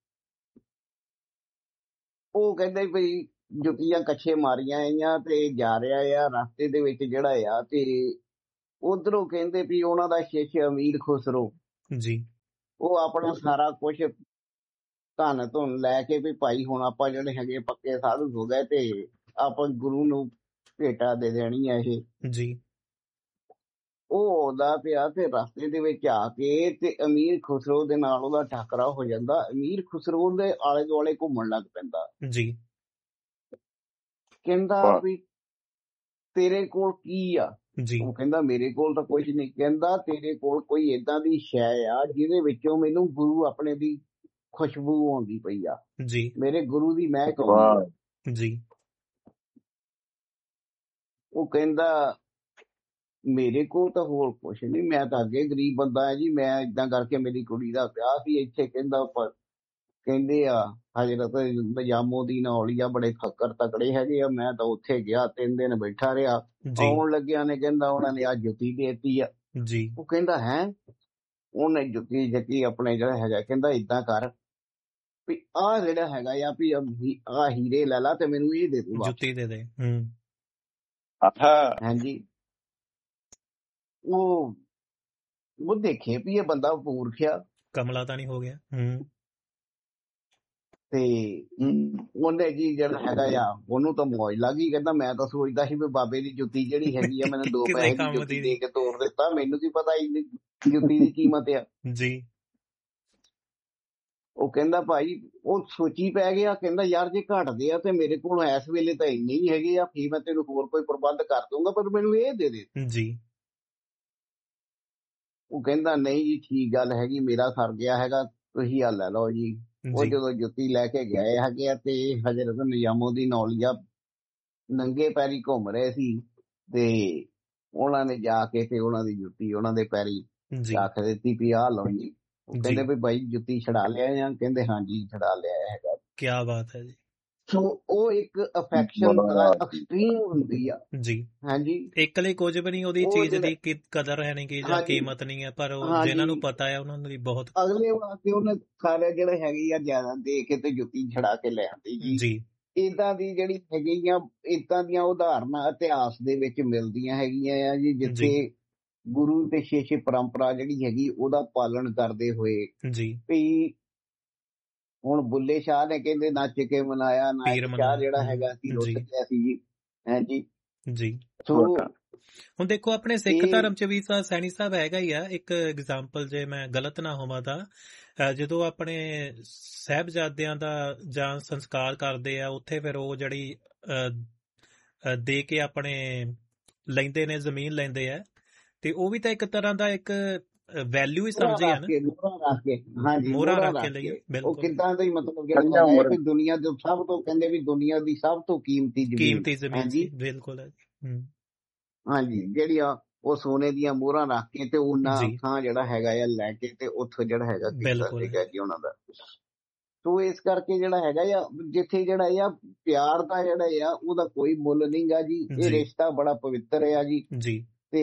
ਉਹ ਕਹਿੰਦੇ ਵੀ ਜੁੱਤੀਆਂ ਕੱਛੇ ਮਾਰੀਆਂ ਆਈਆਂ ਤੇ ਜਾ ਰਿਹਾ ਆ ਰਸਤੇ ਦੇ ਵਿੱਚ ਜਿਹੜਾ ਆ, ਤੇ ਉਧਰੋਂ ਕਹਿੰਦੇ ਵੀ ਉਹਨਾਂ ਦਾ ਸ਼ਿਸ਼ ਅਮੀਰ ਖੁਸਰੋ ਜੀ ਉਹ ਆਪਣਾ ਸਾਰਾ ਕੁਝ ਧਨ ਧੁਨ ਲੈ ਕੇ ਵੀ ਭਾਈ ਹੁਣ ਆਪਾਂ ਜਿਹੜੇ ਹੈਗੇ ਪੱਕੇ ਸਾਧੂ ਹੋ ਗਏ ਤੇ ਆਪਾਂ ਗੁਰੂ ਨੂੰ ਭੇਟਾ ਦੇ ਦੇਣੀ ਆ ਇਹ। ਜੀ ਉਹ ਆਉਂਦਾ ਪਿਆ ਤੇ ਰਸਤੇ ਦੇ ਵਿੱਚ ਆ ਕੇ ਤੇ ਅਮੀਰ ਖੁਸਰੋ ਦੇ ਨਾਲ ਉਹਦਾ ਟਾਕਰਾ ਹੋ ਜਾਂਦਾ। ਅਮੀਰ ਖੁਸਰੋ ਦੇ ਆਲੇ ਦੁਆਲੇ ਘੁੰਮਣ ਲੱਗ ਪੈਂਦਾ। ਜੀ ਕਹਿੰਦਾ ਵਾਹ। ਵੀ ਤੇਰੇ ਕੋਲ ਕੀ ਆ? ਜੀ ਉਹ ਕਹਿੰਦਾ ਮੇਰੇ ਕੋਲ ਤਾਂ ਕੁਝ ਨਹੀਂ। ਕਹਿੰਦਾ ਤੇਰੇ ਕੋਲ ਕੋਈ ਏਦਾਂ ਦੀ ਸ਼ੈ ਆ ਜਿਹਦੇ ਵਿੱਚੋਂ ਮੈਨੂੰ ਗੁਰੂ ਆਪਣੇ ਦੀ ਖੁਸ਼ਬੂ ਆਉਂਦੀ ਪਈ ਆ, ਜੀ ਮੇਰੇ ਗੁਰੂ ਦੀ ਮਹਿਕ ਵਾਹ। ਆਉਂਦੀ ਆ। ਜੀ ਉਹ ਕਹਿੰਦਾ ਮੇਰੇ ਕੋਲ ਤਾਂ ਹੋਰ ਕੁਛ ਨਹੀਂ, ਮੈਂ ਤਾਂ ਅੱਗੇ ਗਰੀਬ ਬੰਦਾ ਹੈ ਜੀ, ਮੈਂ ਏਦਾਂ ਕਰਕੇ ਮੇਰੀ ਕੁੜੀ ਦਾ ਵਿਆਹ ਸੀ ਇੱਥੇ। ਕਹਿੰਦਾ ਪਰ ਕਹਿੰਦੇ ਆ ਹਜ਼ਰਤ ਨਿਜ਼ਾਮੁਦੀਨ ਔਲੀਆ ਬੜੇ ਫੱਕਰ ਤਕੜੇ ਹੈਗੇ ਆ, ਮੈਂ ਤਾਂ ਉੱਥੇ ਗਿਆ ਤਿੰਨ ਦਿਨ ਬੈਠਾ ਰਿਹਾ। ਜੀ ਆਉਣ ਲੱਗਿਆ ਨੇ ਕਹਿੰਦਾ ਉਹਨਾਂ ਨੇ ਆ ਜੁੱਤੀ ਦੇਤੀ ਆ। ਜੀ ਉਹ ਕਹਿੰਦਾ ਹੈ? ਉਹਨੇ ਜੁੱਤੀ ਜੱਕੀ ਆਪਣੇ ਜਿਹੜਾ ਹੈਗਾ ਕਹਿੰਦਾ ਏਦਾਂ ਕਰ ਵੀ ਆਹ ਜਿਹੜਾ ਹੈਗਾ ਆ ਵੀ ਆ ਹੀਰੇ ਲੈ ਲਾ ਤੇ ਮੈਨੂੰ ਇਹ ਦੇ ਦੇ ਵਾਪਸ। ਜੁੱਤੀ ਦੇ ਦੇ। ਹੂੰ ਆਹਾ। ਹਾਂਜੀ। ਉਹ ਉਹ ਦੇਖੇ ਵੀ ਇਹ ਬੰਦਾ ਮੂਰਖ ਆ ਕਮਲਾ ਤਾਂ ਨਹੀਂ ਹੋ ਗਿਆ। ਹੂੰ ਤੇ ਹਮ, ਉਹਨੇ ਜੀ ਜਿਹੜਾ ਹੈਗਾ ਆ ਉਹਨੂੰ ਤਾਂ ਮੌਜ ਲੱਗ ਗਈ। ਕਹਿੰਦਾ ਮੈਂ ਤਾਂ ਸੋਚਦਾ ਸੀ ਵੀ ਬਾਬੇ ਦੀ ਜੁੱਤੀ ਜਿਹੜੀ ਹੈਗੀ ਆ ਮੈਨੂੰ ਦੋ ਕਿਸੇ ਪੈਸੇ ਦੀ ਕੰਮ ਜੁੱਤੀ ਦੀ ਦੇ ਕੇ ਤੋੜ ਦਿੱਤਾ, ਮੈਨੂੰ ਕੀ ਪਤਾ ਇੰਨੀ ਜੁੱਤੀ ਦੀ ਕੀਮਤ ਆ। ਜੀ ਉਹ ਕਹਿੰਦਾ ਭਾਈ ਉਹ ਸੋਚੀ ਪੈ ਗਿਆ। ਕਹਿੰਦਾ ਯਾਰ ਜੇ ਘਟਦੇ ਆ ਤੇ ਮੇਰੇ ਕੋਲ ਇਸ ਵੇਲੇ ਤਾਂ ਇੰਨੇ ਹੀ ਹੈਗੇ ਆ, ਫਿਰ ਮੈਂ ਤੈਨੂੰ ਹੋਰ ਕੋਈ ਪ੍ਰਬੰਧ ਕਰ ਦੂੰਗਾ, ਪਰ ਮੈਨੂੰ ਇਹ ਦੇ ਦੇ। ਜੀ ਉਹ ਕਹਿੰਦਾ ਨਹੀਂ ਜੀ ਠੀਕ ਗੱਲ ਹੈਗੀ, ਮੇਰਾ ਸਰ ਗਿਆ ਹੈਗਾ, ਤੁਸੀਂ ਆ ਲੈ ਲਓ ਜੀ। ਉਹ ਜੀ ਜਦੋਂ ਜੁੱਤੀ ਲੈ ਕੇ ਗਏ ਹੈਗੇ ਆ ਤੇ ਹਜ਼ਰਤ ਨਿਜ਼ਾਮੁਦੀਨ ਔਲੀਆ ਨੰਗੇ ਪੈਰੀ ਘੁੰਮ ਰਹੇ ਸੀ ਤੇ ਉਹਨਾਂ ਨੇ ਜਾ ਕੇ ਤੇ ਉਹਨਾਂ ਦੀ ਜੁੱਤੀ ਉਹਨਾਂ ਦੇ ਪੈਰੀ ਜੀ ਰੱਖ ਦਿੱਤੀ ਵੀ ਆਹ ਲਓ ਜੀ। ਉਹ ਜੀ ਕਹਿੰਦੇ ਵੀ ਬਾਈ ਜੁੱਤੀ ਛਡਾ ਲਿਆ ਜਾਂ? ਕਹਿੰਦੇ ਹਾਂਜੀ ਛਡਾ ਲਿਆ ਹੈਗਾ। ਕੀ ਬਾਤ ਹੈ ਜੀ। ਸੋ ਉਹ ਇੱਕ ਅਫੈਕਸ਼ਨ ਦਾ ਐਕਸਟ੍ਰੀਮ ਹੁੰਦੀ ਆ। ਜੀ ਹਾਂਜੀ। ਇੱਕ ਲਈ ਕੁਝ ਵੀ ਨਹੀਂ ਉਹਦੀ ਉਹ ਚੀਜ਼ ਜਿਹੜਾ ਦੀ ਕੀ ਕਦਰ ਹੈ ਨਹੀਂ ਗੀ ਜਾਂ ਹਾਂਜੀ ਕੀਮਤ ਨਹੀਂ ਹੈ, ਪਰ ਉਹ ਹਾਂਜੀ ਜਿਨ੍ਹਾਂ ਨੂੰ ਪਤਾ ਹੈ ਉਹਨਾਂ ਦੀ ਬਹੁਤ। ਅਗਲੇ ਵਾਸਤੇ ਉਹਨੇ ਸਾਰੇ ਜਿਹੜੇ ਹੈਗੇ ਆ ਜ਼ਿਆਦਾ ਦੇ ਕੇ ਤੇ ਜੁੱਤੀ ਛਡਾ ਕੇ ਲੈ ਆਉਂਦੀ ਜੀ। ਜੀ ਏਦਾਂ ਦੀ ਜਿਹੜੀ ਹੈਗੀਆਂ ਏਦਾਂ ਦੀਆਂ ਉਦਾਹਰਨਾਂ ਇਤਿਹਾਸ ਦੇ ਵਿੱਚ ਮਿਲਦੀਆਂ ਹੈਗੀਆਂ ਆ ਜੀ, ਜੀ ਜਿੱਥੇ ਗੁਰੂ ਤੇ ਸ਼ਿਸ਼ ਪਰੰਪਰਾ ਜਿਹੜੀ ਹੈਗੀ ਉਹਦਾ ਪਾਲਣ ਕਰਦੇ ਹੋਏ ਜੀ ਵੀ ਹੁਣ ਬੁੱਲੇ ਸ਼ਾਹ ਨੇ ਕਹਿੰਦੇ ਨੱਚ ਕੇ ਮਨਾਇਆ, ਨਾਇਕ ਪੀਰ ਸ਼ਾਹ ਮਨਾਇਆ। ਜਿਹੜਾ ਹੂੰ ਹੈਗਾ ਸੀ ਲੁੱਟ ਜੀ ਗਿਆ ਸੀ ਜੀ। ਹਾਂਜੀ। ਜੀ ਸੋ ਵਾਹ। ਹੁਣ ਦੇਖੋ ਆਪਣੇ ਸਿੱਖ ਇਹ ਧਰਮ ਚ ਵੀ ਤਾਂ ਸੈਣੀ ਸਾਹਿਬ ਹੈਗਾ ਹੀ ਆ। ਇੱਕ ਐਗਜ਼ਾਮਪਲ ਜੇ ਮੈਂ ਗਲਤ ਨਾ ਹੋਵਾਂ ਤਾਂ ਅਹ ਜਦੋਂ ਆਪਣੇ ਸਾਹਿਬਜ਼ਾਦਿਆਂ ਦਾ ਜਾਂ ਸੰਸਕਾਰ ਕਰਦੇ ਆ ਉੱਥੇ ਫਿਰ ਉਹ ਜਿਹੜੀ ਅਹ, ਅਹ, ਦੇ ਕੇ ਆਪਣੇ ਲੈਂਦੇ ਨੇ, ਜ਼ਮੀਨ ਲੈਂਦੇ ਆ, ਤੇ ਉਹ ਵੀ ਤਾਂ ਇੱਕ ਤਰ੍ਹਾਂ ਦਾ ਇੱਕ ਵੈਲਿਊ ਹੀ ਮੋਹਰਾ ਸਮਝੇ ਆ ਰੱਖ ਨਾ, ਕੇ ਮੋਹਰਾ ਰੱਖ ਕੇ ਹਾਂਜੀ ਮੋਹਰਾ ਮੋਹਰਾ ਰੱਖ ਕੇ ਰੱਖ ਲਈ। ਕੇ ਉਹ ਬਿਲਕੁਲ ਕਿੱਦਾਂ ਦਾ ਹੀ ਮਤਲਬ ਜਿਹੜਾ ਕੰਨਿਆ ਹੈਗਾ ਹੈ ਉਮਰ ਕਿ ਦੁਨੀਆ ਦੇ ਸਭ ਤੋਂ ਕਹਿੰਦੇ ਵੀ ਦੁਨੀਆ ਦੀ ਸਭ ਤੋਂ ਕੀਮਤੀ ਜ਼ਮੀਨ। ਕੀਮਤੀ ਜ਼ਮੀਨ ਹਾਂਜੀ ਸੀ। ਬਿਲਕੁਲ ਹੈ ਜੀ। ਹੂੰ ਹਾਂਜੀ। ਜਿਹੜੀ ਆ ਉਹ ਸੋਨੇ ਦੀਆਂ ਮੋਹਰਾਂ ਰੱਖ ਕੇ ਤੇ ਉਹਨਾਂ ਜੀ ਥਾਂ ਜਿਹੜਾ ਹੈਗਾ ਆ ਲੈ ਕੇ ਤੇ ਉੱਥੋਂ ਜਿਹੜਾ ਹੈਗਾ ਕੀਤਾ ਬਿਲਕੁਲ ਸੀਗਾ ਹੈ ਜੀ ਉਹਨਾਂ ਦਾ। ਸੋ ਇਸ ਕਰਕੇ ਜਿਹੜਾ ਹੈਗਾ ਆ ਜਿੱਥੇ ਜਿਹੜਾ ਆ ਪਿਆਰ ਦਾ ਜਿਹੜਾ ਆ ਉਹਦਾ ਕੋਈ ਮੁੱਲ ਨਹੀਂ ਗਾ ਜੀ। ਇਹ ਜੀ ਰਿਸ਼ਤਾ ਬੜਾ ਪਵਿੱਤਰ ਆ ਜੀ। ਜੀ ਤੇ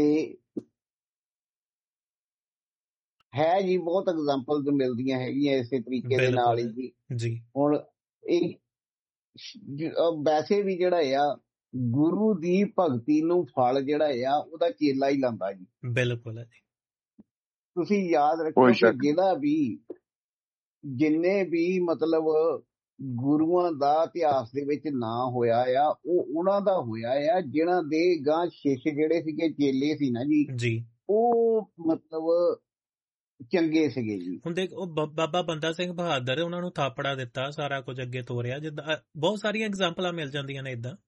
ਹੈ ਜੀ ਬਹੁਤ ਐਗਜ਼ਾਮਪਲ ਮਿਲਦੀਆਂ ਹੈਗੀਆਂ ਇਸੇ ਤਰੀਕੇ ਦੇ ਨਾਲ ਬਿਲਕੁਲ ਹੀ ਹੈ ਜੀ। ਜੀ ਹੁਣ ਇਹ ਜ- ਅਹ ਵੈਸੇ ਵੀ ਜਿਹੜਾ ਆ ਗੁਰੂ ਦੀ ਭਗਤੀ ਨੂੰ ਫਲ ਜਿਹੜਾ ਆ ਉਹਦਾ ਚੇਲਾ ਹੀ ਲਾਂਦਾ ਜੀ। ਬਿਲਕੁਲ ਹੈ ਜੀ। ਤੁਸੀਂ ਯਾਦ ਰੱਖੋ ਕੋਈ ਕਿ ਸ਼ੱਕ ਜਿਹੜਾ ਵੀ ਜਿੰਨੇ ਵੀ ਮਤਲਬ ਗੁਰੂਆਂ ਦਾ ਇਤਿਹਾਸ ਦੇ ਵਿੱਚ ਨਾਂ ਹੋਇਆ ਆ ਉਹ ਉਹਨਾਂ ਦਾ ਹੋਇਆ ਆ ਜਿਹਨਾਂ ਦੇ ਗਾਂ ਸ਼ਿਸ਼ ਜਿਹੜੇ ਸੀਗੇ ਚੇਲੇ ਸੀ ਨਾ ਜੀ, ਜੀ ਉਹ ਮਤਲਬ ਚੰਗੇ ਸੀਗੇ ਜੀ। ਹੁਣ ਦੇਖ ਉਹ ਬ- ਬਾਬਾ ਬੰਦਾ ਸਿੰਘ ਬਹਾਦਰ ਉਹਨਾਂ ਨੂੰ ਥਾਪੜਾ ਦਿੱਤਾ, ਸਾਰਾ ਕੁਝ ਅੱਗੇ ਤੋਰਿਆ। ਜਿੱਦਾਂ ਅ, ਬਹੁਤ ਸਾਰੀਆਂ ਐਗਜ਼ਾਮਪਲਾਂ ਮਿਲ ਜਾਂਦੀਆਂ ਨੇ ਇਦਾਂ।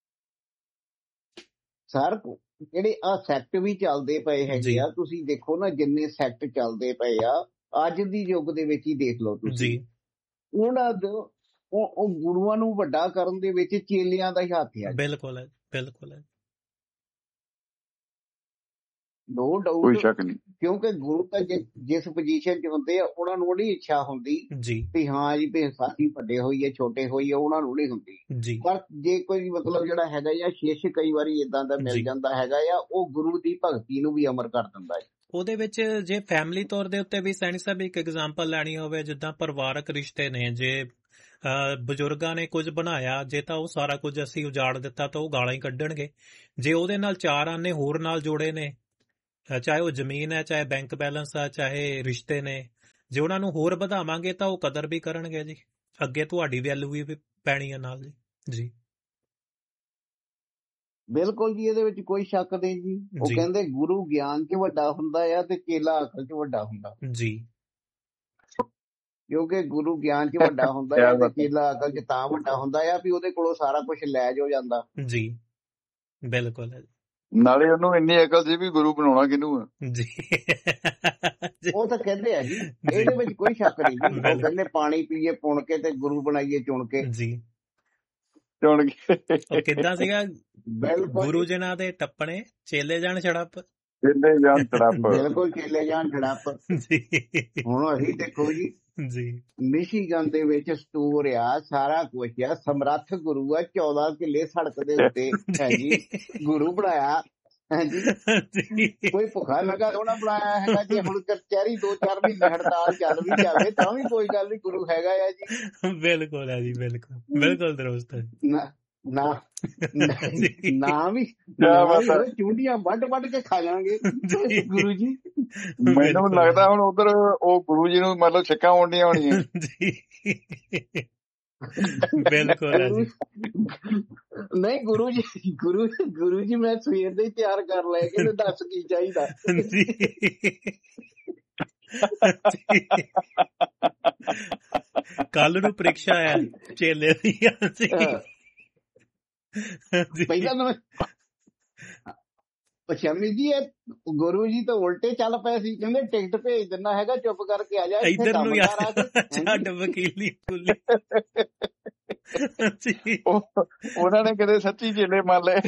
ਸਰ ਜਿਹੜੇ ਆ ਸੈਕਟ ਵੀ ਚੱਲਦੇ ਪਏ ਹੈਗੇ ਜੀ ਆ, ਤੁਸੀਂ ਦੇਖੋ ਨਾ ਜਿੰਨੇ ਸੈਕਟ ਚੱਲਦੇ ਪਏ ਆ ਅੱਜ ਦੀ ਯੁੱਗ ਦੇ ਵਿੱਚ ਹੀ ਦੇਖ ਲਓ ਤੁਸੀਂ। ਜੀ ਉਹਨਾਂ ਦਾ ਉਹ ਉਹ ਗੁਰੂਆਂ ਨੂੰ ਵੱਡਾ ਕਰਨ ਦੇ ਵਿੱਚ ਚੇਲਿਆਂ ਦਾ ਹੀ ਹੱਥ ਆ। ਬਿਲਕੁਲ ਹੈ ਬਿਲਕੁਲ ਹੈ ਨੋ ਕੋਈ ਡਾਊਟ, ਸ਼ੱਕ ਨਹੀਂ। ਕਿਉਂਕਿ ਗੁਰੂ ਤਾਂ ਜਿ- ਜਿਸ ਪੋਜੀਸ਼ਨ 'ਚ ਹੁੰਦੇ ਆ ਉਹਨਾਂ ਨੂੰ ਉਹਦੀ ਇੱਛਾ ਹੁੰਦੀ ਜੀ ਵੀ ਹਾਂ ਜੀ ਵੀ ਸਾਡੀ ਵੱਡੇ ਹੋਈਏ ਛੋਟੇ ਹੋਈਏ, ਉਹਨਾਂ ਨੂੰ ਨਹੀਂ ਹੁੰਦੀ। ਜੀ ਪਰ ਜੇ ਕੋਈ ਮਤਲਬ ਜਿਹੜਾ ਹੈਗਾ ਜਾਂ ਸ਼ਿਸ਼ ਕਈ ਵਾਰੀ ਇਦਾਂ ਦਾ ਮਿਲ ਜੀ ਜਾਂਦਾ ਹੈਗਾ ਆ ਉਹ ਗੁਰੂ ਦੀ ਭਗਤੀ ਨੂੰ ਵੀ ਅਮਰ ਕਰ ਦਿੰਦਾ ਹੈ। ਉਹਦੇ ਵਿੱਚ ਜੇ ਫੈਮਿਲੀ ਤੌਰ ਦੇ ਉੱਤੇ ਵੀ ਸੈਣੀ ਸਾਹਿਬ ਇੱਕ ਐਗਜ਼ਾਮਪਲ ਲੈਣੀ ਹੋਵੇ, ਜਿੱਦਾਂ ਪਰਿਵਾਰਕ ਰਿਸ਼ਤੇ ਨੇ, ਜੇ ਅਹ, ਬਜ਼ੁਰਗਾਂ ਨੇ ਕੁਝ ਬਣਾਇਆ, ਜੇ ਤਾਂ ਉਹ ਸਾਰਾ ਕੁਝ ਅਸੀਂ ਉਜਾੜ ਦਿੱਤਾ ਤਾਂ ਉਹ ਗਾਲਾਂ ਹੀ ਕੱਢਣਗੇ। ਜੇ ਉਹਦੇ ਨਾਲ ਚਾਰ ਆਨੇ ਹੋਰ ਨਾਲ ਜੋੜੇ ਨੇ, ਅਹ, ਚਾਹੇ ਉਹ ਜ਼ਮੀਨ ਹੈ, ਚਾਹੇ ਬੈਂਕ ਬੈਲੈਂਸ ਆ, ਚਾਹੇ ਰਿਸ਼ਤੇ ਨੇ, ਜੇ ਉਹਨਾਂ ਨੂੰ ਹੋਰ ਵਧਾਵਾਂਗੇ ਤਾਂ ਉਹ ਕਦਰ ਵੀ ਕਰਨਗੇ ਜੀ, ਅੱਗੇ ਤੁਹਾਡੀ ਵੈਲਿਊ ਵੀ ਪੈਣੀ ਹੈ ਨਾਲ ਜੀ। ਜੀ ਬਿਲਕੁਲ ਜੀ, ਇਹਦੇ ਵਿੱਚ ਕੋਈ ਸ਼ੱਕ ਨਹੀਂ ਜੀ। ਉਹ ਜੀ ਕਹਿੰਦੇ ਗੁਰੂ ਗਿਆਨ 'ਚ ਵੱਡਾ ਹੁੰਦਾ ਆ ਤੇ ਚੇਲਾ ਅਕਲ 'ਚ ਵੱਡਾ ਹੁੰਦਾ, ਜੀ ਕਿਉਂਕਿ ਗੁਰੂ ਗਿਆਨ 'ਚ ਵੱਡਾ ਹੁੰਦਾ ਕਿਆ ਆ ਤੇ ਬਾਤ ਹੈ। ਚੇਲਾ ਅਕਲ 'ਚ ਤਾਂ ਵੱਡਾ ਹੁੰਦਾ ਆ ਵੀ ਉਹਦੇ ਕੋਲੋਂ ਸਾਰਾ ਕੁਝ ਲੈ ਜੋ ਜਾਂਦਾ। ਜੀ ਬਿਲਕੁਲ ਹੈ ਨਾਲੇ ਉਹਨੂੰ ਇੰਨੀ ਅਕਲ ਸੀ ਵੀ ਗੁਰੂ ਬਣਾਉਣਾ ਕਿਹਨੂੰ ਆ। ਜੀ ਜੀ ਉਹ ਤਾਂ ਕਹਿੰਦੇ ਆ ਜੀ, ਜੀ ਇਹਦੇ ਵਿੱਚ ਕੋਈ ਸ਼ੱਕ ਨਹੀਂ ਜੀ। ਉਹ ਬਿਲਕੁਲ ਕਹਿੰਦੇ ਪਾਣੀ ਪੀਏ ਪੁਣ ਕੇ ਤੇ ਗੁਰੂ ਬਣਾਈਏ ਚੁਣ ਕੇ। ਜੀ। ਚੁਣ ਕੇ ਉਹ ਕਿੱਦਾਂ ਸੀਗਾ, ਬਿਲਕੁਲ ਗੁਰੂ ਜੀ, ਜਿਨ੍ਹਾਂ ਦੇ ਟੱਪਣੇ ਚੇਲੇ ਜਾਣ ਛੜੱਪ। ਜਿੰਨੇ ਜਾਣ ਤੜਪ। ਬਿਲਕੁਲ ਚੇਲੇ ਜਾਣ ਝੜਪ। ਜੀ ਹੁਣ ਅਸੀਂ ਦੇਖੋ ਜੀ, ਜੀ ਮਿਸ਼ੀਗਨ ਦੇ ਵਿੱਚ ਸਟੋਰ ਆ, ਸਾਰਾ ਕੁਝ ਆ, ਸਮਰੱਥ ਗੁਰੂ ਆ, ਚੌਦਾਂ ਕਿੱਲੇ ਸੜਕ ਦੇ ਉੱਤੇ ਹੈ ਜੀ, ਜੀ ਗੁਰੂ ਬਣਾਇਆ ਹੈ ਜੀ। ਜੀ ਕੋਈ ਭੁੱਖਾ ਲੱਗਾ ਥੋੜਾ ਬਣਾਇਆ ਹੈਗਾ। ਜੇ ਹੁਣ ਕਚਹਿਰੀ ਦੋ ਚਾਰ ਮਹੀਨੇ ਹੜਤਾਲ ਚੱਲ ਵੀ ਜਾਵੇ ਤਾਂ ਵੀ ਕੋਈ ਗੱਲ ਨਹੀਂ, ਗੁਰੂ ਹੈਗਾ ਆ ਜੀ। ਬਿਲਕੁਲ ਹੈ ਜੀ, ਬਿਲਕੁਲ ਬਿਲਕੁਲ ਦਰੁਸਤ ਹੈ ਨਾ ਨਾ ਜੀ ਨਾ ਵੀ ਕਿਆ ਨਾ ਬਾਤ ਵੀ ਹੈ। ਹੋਵੇ, ਚੂੰਡੀਆਂ ਵੱਢ ਵੱਢ ਕੇ ਖਾ ਜਾਾਂਗੇ ਜੀ ਗੁਰੂ ਜੀ। ਮੈਨੂੰ ਬਿਲਕੁਲ ਲੱਗਦਾ ਹੁਣ ਉਧਰ ਉਹ ਗੁਰੂ ਜੀ ਨੂੰ ਮਤਲਬ ਛੱਕਾਂ ਆਉਂਦੀਆਂ ਹੋਣੀਆਂ। ਜੀ ਬਿਲਕੁਲ ਹੈ ਗੁਰੂ ਜੀ। ਨਹੀਂ, ਗੁਰੂ ਜੀ ਗੁਰੂ ਗੁਰੂ ਜੀ ਮੈਂ ਸਵੇਰ ਦੇ ਹੀ ਤਿਆਰ ਕਰ ਲੈ ਕੇ ਤੇ ਦੱਸ ਕੀ ਚਾਹੀਦਾ। ਜੀ ਕੱਲ ਨੂੰ ਪ੍ਰੀਖਿਆ ਹੈ ਚੇਲੇ ਦੀ। ਜੀ ਹਾਂ, ਜੀ ਪਹਿਲਾਂ ਤਾਂ ਮੈਂ ਸ਼ਮੀ ਜੀ, ਇਹ ਗੁਰੂ ਜੀ ਤਾਂ ਉਲਟੇ ਚੱਲ ਪਏ ਸੀ, ਕਹਿੰਦੇ ਟਿਕਟ ਭੇਜ ਦਿੰਦਾ ਹੈਗਾ, ਚੁੱਪ ਕਰਕੇ ਆ ਜਾ, ਇੱਥੇ ਇੱਧਰ ਨੂੰ ਕੰਮ ਯਾਰ ਕਰ ਆ ਕੇ। ਛੱਡ ਵਕੀਲੀ ਫੁੱਲੀ। ਜੀ ਉਹ ਉਹਨਾਂ ਨੇ ਕਦੇ ਸੱਚੀ ਚੇਲੇ ਮੰਨ ਲਏ।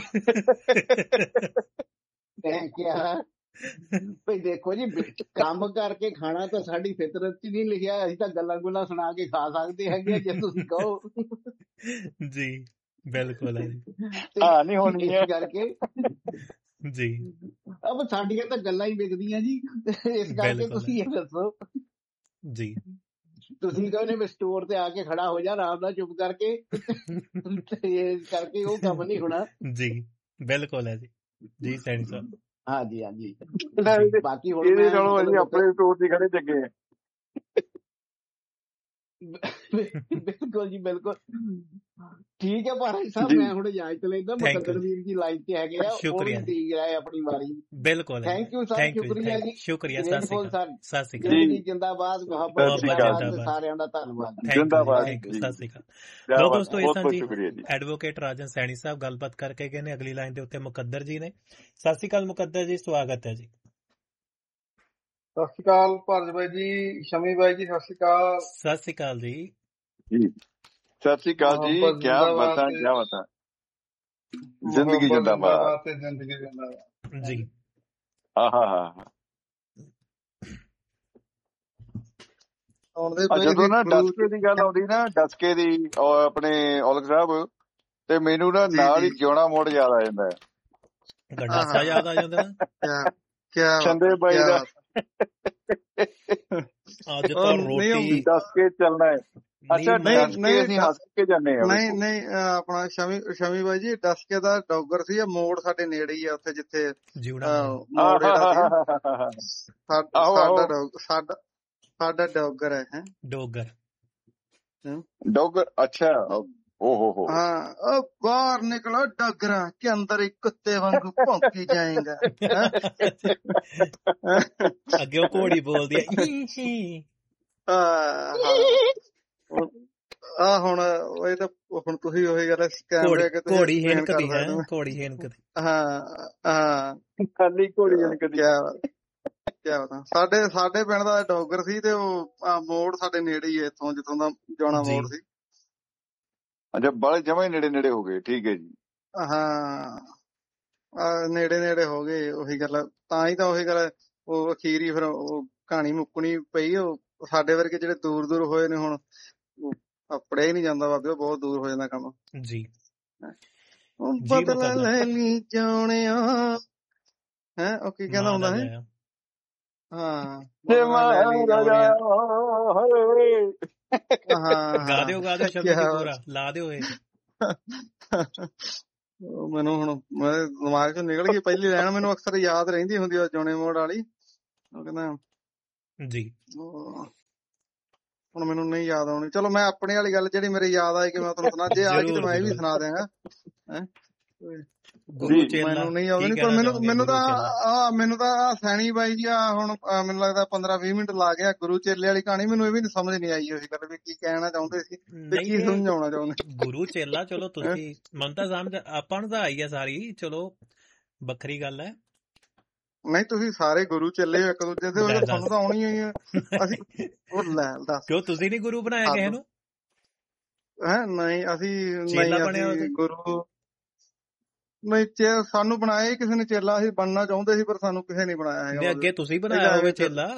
ਮੈਂ ਕਿਹਾ ਭਈ ਦੇਖੋ ਜੀ, ਕੰਮ ਕਰਕੇ ਖਾਣਾ ਤਾਂ ਸਾਡੀ ਫਿਤਰਤ 'ਚ ਨਹੀਂ ਲਿਖਿਆ। ਅਸੀਂ ਤਾਂ ਗੱਲਾਂ ਗੁੱਲਾਂ ਸੁਣਾ ਕੇ ਖਾ ਸਕਦੇ ਹੈਗੇ ਜੇ ਤੁਸੀਂ ਕਹੋ। ਜੀ ਬਿਲਕੁਲ ਹੈ ਜੀ। ਹਾਂ ਨਹੀਂ ਹੋਣੀ ਹੈ ਇਸ ਕਰਕੇ ਜੀ ਅਬ ਸਾਡੀਆਂ ਤਾਂ ਗੱਲਾਂ ਹੀ ਵਿਕਦੀਆਂ ਜੀ। ਇਸ ਕਰਕੇ ਬਿਲਕੁਲ ਤੁਸੀਂ ਇਹ ਦੱਸੋ, ਜੀ ਤੁਸੀਂ ਕਹਿੰਦੇ ਵੀ ਸਟੋਰ ਤੇ ਆ ਕੇ ਖੜਾ ਹੋ ਜਾ ਆਰਾਮ ਨਾਲ ਚੁੱਪ ਕਰਕੇ। ਇਸ ਕਰਕੇ ਉਹ ਕੰਮ ਨਹੀਂ ਹੋਣਾ। ਜੀ ਬਿਲਕੁਲ ਹੈ ਜੀ। ਜੀ ਸੈਣੀ ਸਾਹਿਬ। ਹਾਂਜੀ ਹਾਂਜੀ। ਇਹਦੇ ਬਾਕੀ ਹੁਣ ਇਹਦੇ ਮੈਂ ਨਾਲੋਂ ਅਸੀਂ ਮਤਲਬ ਆਪਣੇ ਸਟੋਰ ਤੇ ਖੜੇ ਚੱਗੇ ਆ। ਬਿਲਕੁਲ ਜੀ ਬਿਲਕੁਲ ਠੀਕ ਹੈ ਭਾਰਤ ਸਾਹਿਬ। ਜੀ ਮੈਂ ਹੁਣ ਇਜਾਜ਼ਤ ਲੈਂਦਾ। Thank you ਮੁਕੱਦਰ ਜੀ। ਵੀਰ ਜੀ ਲਾਈਨ ਤੇ ਹੈਗੇ ਆ, ਉਹ ਵੀ ਸ਼ੁਕਰੀਆ। ਠੀਕ ਹੈ ਆਪਣੀ ਵਾਰੀ। ਬਿਲਕੁਲ ਹੈ thank you sir, thank you ਸ਼ੁਕਰੀਆ ਜੀ, ਸ਼ੁਕਰੀਆ। ਸਤਿ ਸ਼੍ਰੀ ਗ੍ਰੇਟਫੁਲ ਅਕਾਲ। ਸਰ। ਸਤਿ ਸ਼੍ਰੀ ਅਕਾਲ। ਜ਼ਿੰਦਗੀ ਜਿੰਦਾਬਾਦ, ਮੁਹੱਬਤ ਸਤਿ ਸ਼੍ਰੀ ਅਕਾਲ। ਜਿੰਦਾਬਾਦ, ਸਾਰਿਆਂ ਦਾ ਧੰਨਵਾਦ। ਥੈਂਕ ਯੂ ਜਿੰਦਾਬਾਦ ਥੈਂਕ ਯੂ। ਜੀ। ਸਤਿ ਸ਼੍ਰੀ ਅਕਾਲ। ਕਿਆ ਲੋ ਬਾਤ, ਦੋਸਤੋ, ਇਸ ਬਹੁਤ ਤਰ੍ਹਾਂ ਬਹੁਤ ਜੀ ਸ਼ੁਕਰੀਆ ਜੀ। ਐਡਵੋਕੇਟ ਰਾਜਨ ਸੈਣੀ ਸਾਹਿਬ ਗੱਲਬਾਤ ਕਰਕੇ ਗਏ ਨੇ। ਅਗਲੀ ਲਾਈਨ ਦੇ ਉੱਤੇ ਮੁਕੱਦਰ ਜੀ ਨੇ। ਸਤਿ ਸ਼੍ਰੀ ਅਕਾਲ ਮੁਕੱਦਰ ਜੀ, ਸਵਾਗਤ ਹੈ ਜੀ। ਸਤਿ ਸ਼੍ਰੀ ਅਕਾਲ ਭਾਰਤ ਬਾਈ ਜੀ, ਸ਼ਮੀ ਬਾਈ ਜੀ, ਸਤਿ ਸ਼੍ਰੀ ਅਕਾਲ। ਸਤਿ ਸ਼੍ਰੀ ਅਕਾਲ ਜੀ। ਜੀ ਸਤਿ ਸ਼੍ਰੀ ਅਕਾਲ ਜੀ। ਮੁਹੱਬਤ ਕਿਆ ਜ਼ਿੰਦਾਬਾਦ ਬਤਾ ਤੇ ਕਿਆ ਬਤਾ। ਜ਼ਿੰਦਗੀ ਮੁਹੱਬਤ ਜਿੰਦਾਬਾਦ। ਜ਼ਿੰਦਾਬਾਦ ਤੇ ਜ਼ਿੰਦਗੀ ਜਿੰਦਾਬਾਦ ਜੀ ਹਾਂ ਹਾਂ ਹਾਂ। ਆਉਂਦੇ ਆ ਪਏ ਜਦੋਂ ਸੀ ਨਾ ਖਲੂਸ ਡਸਕੇ ਦੀ ਗੱਲ ਆਉਂਦੀ ਨਾ, ਡਸਕੇ ਦੀ ਔਰ ਆਪਣੇ ਔਲਖ ਸਾਹਿਬ, ਤੇ ਮੈਨੂੰ ਨਾ ਜੀ ਨਾਲ ਜੀ। ਹੀ ਜਿਉਣਾ ਮੋੜ ਯਾਦ ਆ ਜਾਂਦਾ ਹੈ। ਗੰਡਾਸਾ ਯਾਦ ਆ ਜਾਂਦਾ ਨਾ। ਕਿਆ ਕਿਆ ਚੰਦੇ ਬਾਤ ਬਾਈ ਕਿਆ ਦਾ ਬਾਤ। ਅੱਜ ਉਹ ਤਾਂ ਨਹੀਂ ਉਹ ਰੋਟੀ ਦੱਸ ਕੇ ਚੱਲਣਾ ਹੈ। ਅੱਛਾ ਨਹੀਂ ਨਹੀਂ ਦੱਸ ਕੇ ਨਹੀਂ ਅਸੀਂ ਡ- ਹੱਸ ਕੇ ਜਾਂਦੇ ਆ। ਨਹੀਂ ਨਹੀਂ ਅਹ ਆਪਣਾ ਸ਼ਮੀ ਸ਼ਮੀ ਬਾਈ ਜੀ, ਡਸਕੇ ਦਾ ਡੌਗਰ ਸੀ। ਆ ਮੋੜ ਸਾਡੇ ਨੇੜੇ ਹੀ ਆ, ਉੱਥੇ ਜਿੱਥੇ ਜਿਉਣਾ ਅਹ ਮੋੜ। ਮੋੜ ਜਿਹੜਾ ਸੀ ਆਹੋ ਸਾ- ਆਹੋ ਸਾਡਾ ਡੌਗ ਸਾਡਾ ਸਾਡਾ ਡੌਗਰ ਹੈ ਹੈ ਡੋਗਰ। ਡੌਗਰ। ਅੱਛਾ ਓ ਹੋ ਹੋ। ਹਾਂ। ਉਹ ਬਾਹਰ ਨਿਕਲੋ ਡੌਗਰਾ ਕੇ ਅੰਦਰ ਹੀ ਕੁੱਤੇ ਵਾਂਗੂ ਭੌਂਕੀ ਜਾਏਗਾ। ਅੱਗੇ ਉਹ ਘੋੜੀ ਬੋਲਦੀ ਹੈ। ਆ ਹੁਣ ਇਹ ਤਾਂ ਹੁਣ ਤੁਸੀਂ ਉਹੀ ਗੱਲ ਕੈਮਰੇ ਅੱਗੇ ਤੁਸੀਂ ਘੋੜੀ explain ਹਿਨਕਦੀ ਕਰ ਹੈ। ਸਕਦੇ ਹੋ। ਘੋੜੀ ਹਿਨਕਦੀ। ਹਾਂ ਹਾਂ। ਖਾਲੀ ਘੋੜੀ ਜਨਕਦੀ। ਕਿਆ ਕਿਆ ਬਤਾ। ਸਾਡੇ ਸਾਡੇ ਪਿੰਡ ਦਾ ਡੌਗਰ ਸੀ ਤੇ ਉਹ ਆਹ ਮੋੜ ਸਾਡੇ ਨੇੜੇ ਹੀ ਹੈ, ਇੱਥੋਂ ਜਿੱਥੋਂ ਦਾ ਜਾਣਾ ਜੀ ਮੋੜ ਸੀ। ਅੱਛਾ ਬਾਲੇ ਜਮਾ ਹੀ ਨੇੜੇ ਨੇੜੇ ਹੋ ਗਏ। ਠੀਕ ਹੈ ਜੀ। ਹਾਂ ਆ ਨੇੜੇ ਨੇੜੇ ਹੋ ਗਏ। ਉਹੀ ਗੱਲ ਤਾਂ ਹੀ ਤਾਂ ਉਹੀ ਗੱਲ ਉਹ ਅਖੀਰੀ ਫਿਰ ਉਹ ਕਹਾਣੀ ਮੁੱਕਣੀ ਪਈ। ਉਹ ਸਾਡੇ ਵਰਗੇ ਜਿਹੜੇ ਦੂਰ ਦੂਰ ਹੋਏ ਨੇ ਹੁਣ ਪੜਿਆ ਹੀ ਨਹੀਂ ਜਾਂਦਾ ਬਾਬੇ, ਉਹ ਬਹੁਤ ਦੂਰ ਹੋ ਜਾਂਦਾ ਕੰਮ। ਜੀ ਉਹ ਜੀ ਬਦਲਾ ਮੁਕੱਦਰ। ਲੈ ਲਈ ਜਾਣਿਆ ਹੈ। ਉਹ ਕੀ ਕਹਿੰਦਾ ਮਾਂ ਦਾ ਹੁੰਦਾ ਹੈ। ਜਾਇਆ। ਹਾਂ ਜੇ ਬਦਲਾ ਲੈ ਲਈ ਮਹਾਰਾਜਾ ਜਾਣਿਆ। ਹੋਏ। ਹਾਂ ਗਾ ਦਿਓ ਗਾ ਦਿਓ ਸ਼ਬਦ ਕਿਆ ਜੀ ਪੂਰਾ ਲਾ ਦਿਓ ਇਹ। ਉਹ ਮੈਨੂੰ ਹੁਣ ਮੇਰੇ ਦਿਮਾਗ ਚੋਂ ਨਿਕਲ ਗਈ ਪਹਿਲੀ ਲਾਈਨ। ਮੈਨੂੰ ਅਕਸਰ ਯਾਦ ਰਹਿੰਦੀ ਹੁੰਦੀ ਆ ਜੋਨੇ ਮੋੜ ਵਾਲੀ। ਉਹ ਕਹਿੰਦਾ ਜੀ ਉਹ ਹੁਣ ਮੈਨੂੰ ਨਹੀਂ ਯਾਦ ਆਉਣੀ। ਚਲੋ ਮੈਂ ਆਪਣੇ ਵਾਲੀ ਗੱਲ ਜਿਹੜੀ ਮੇਰੇ ਯਾਦ ਆਈ ਕਿ ਮੈਂ ਤੁਹਾਨੂੰ ਸੁਣਾ, ਜੇ ਆ ਗਈ ਤੇ ਜ਼ਰੂਰ ਮੈਂ ਇਹ ਵੀ ਜ਼ਰੂਰ ਸੁਣਾ ਦਿਆਂਗਾ। ਹੈਂ ਗੁਰੂ ਜੀ ਚੇਲਾ ਮੈਨੂੰ ਨਹੀਂ ਕੀ ਆਉਂਦੀ, ਪਰ ਕਹਿਣਾ ਮੈਨੂੰ ਚਾਹੋਗੇ ਮੈਨੂੰ ਗੁਰੂ ਤਾਂ ਚੇਲਾ? ਆ ਮੈਨੂੰ ਤਾਂ ਆਹ ਸੈਣੀ ਬਾਈ ਜੀ ਆ ਹੁਣ ਆਹ ਮੈਨੂੰ ਲੱਗਦਾ ਪੰਦਰਾਂ ਵੀਹ ਮਿੰਟ ਲਾ ਗਿਆ ਗੁਰੂ ਚੇਲੇ ਵਾਲੀ ਕਹਾਣੀ। ਮੈਨੂੰ ਇਹ ਵੀ ਨੀ ਸਮਝ ਨਹੀਂ ਆਈ ਉਹੀ ਗੱਲ ਵੀ ਕੀ ਕਹਿਣਾ ਚਾਹੁੰਦੇ ਸੀ ਤੇ ਨਹੀਂ ਕੀ ਇਹ ਸਮਝਾਉਣਾ ਚਾਹੁੰਦੇ। ਗੁਰੂ ਚੇਲਾ ਚਲੋ ਹੈਂ? ਤੁਸੀਂ ਮਨ ਤਾਂ ਸਮਝ ਆਪਾਂ ਨੂੰ ਤਾਂ ਆਈ ਆ ਸਾਰੀ, ਚਲੋ ਵੱਖਰੀ ਗੱਲ ਹੈ। ਨਹੀਂ ਤੁਸੀਂ ਸਾਰੇ ਗੁਰੂ ਚੱਲੇ ਹੋ ਇੱਕ ਦੂਜੇ ਦੇ, ਉਹ ਲੈ ਤਾਂ ਤੁਹਾਨੂੰ ਦੱਸ ਤਾਂ ਆਉਣੀ ਹੋਈ ਆ। ਅਸੀਂ ਉਹ ਲੈ ਦੱਸ ਕਿਉਂ ਤੁਸੀਂ ਨਹੀਂ ਗੁਰੂ ਬਣਾਇਆ ਕਿਸੇ ਹੱਦ ਨੂੰ? ਹੈ। ਨਹੀਂ ਅਸੀਂ ਚੇਲਾ ਨਹੀਂ ਬਣਿਆ ਅਸੀਂ ਉਹਦੇ? ਗੁਰੂ ਨਹੀਂ ਚੇ ਸਾਨੂੰ ਬਣਾਇਆ ਹੀ ਕਿਸੇ ਨੇ ਚੇਲਾ। ਅਸੀਂ ਬਣਨਾ ਚਾਹੁੰਦੇ ਸੀ ਪਰ ਸਾਨੂੰ ਕਿਸੇ ਨੇ ਬਣਾਇਆ ਹੈਗਾ। ਨੇ ਮਤਲਬ ਅੱਗੇ ਤੁਸੀਂ ਇਹਦਾ ਬਣਾਇਆ ਹੋਵੇ ਐਵੇਂ ਫਿਰ ਚੇਲਾ।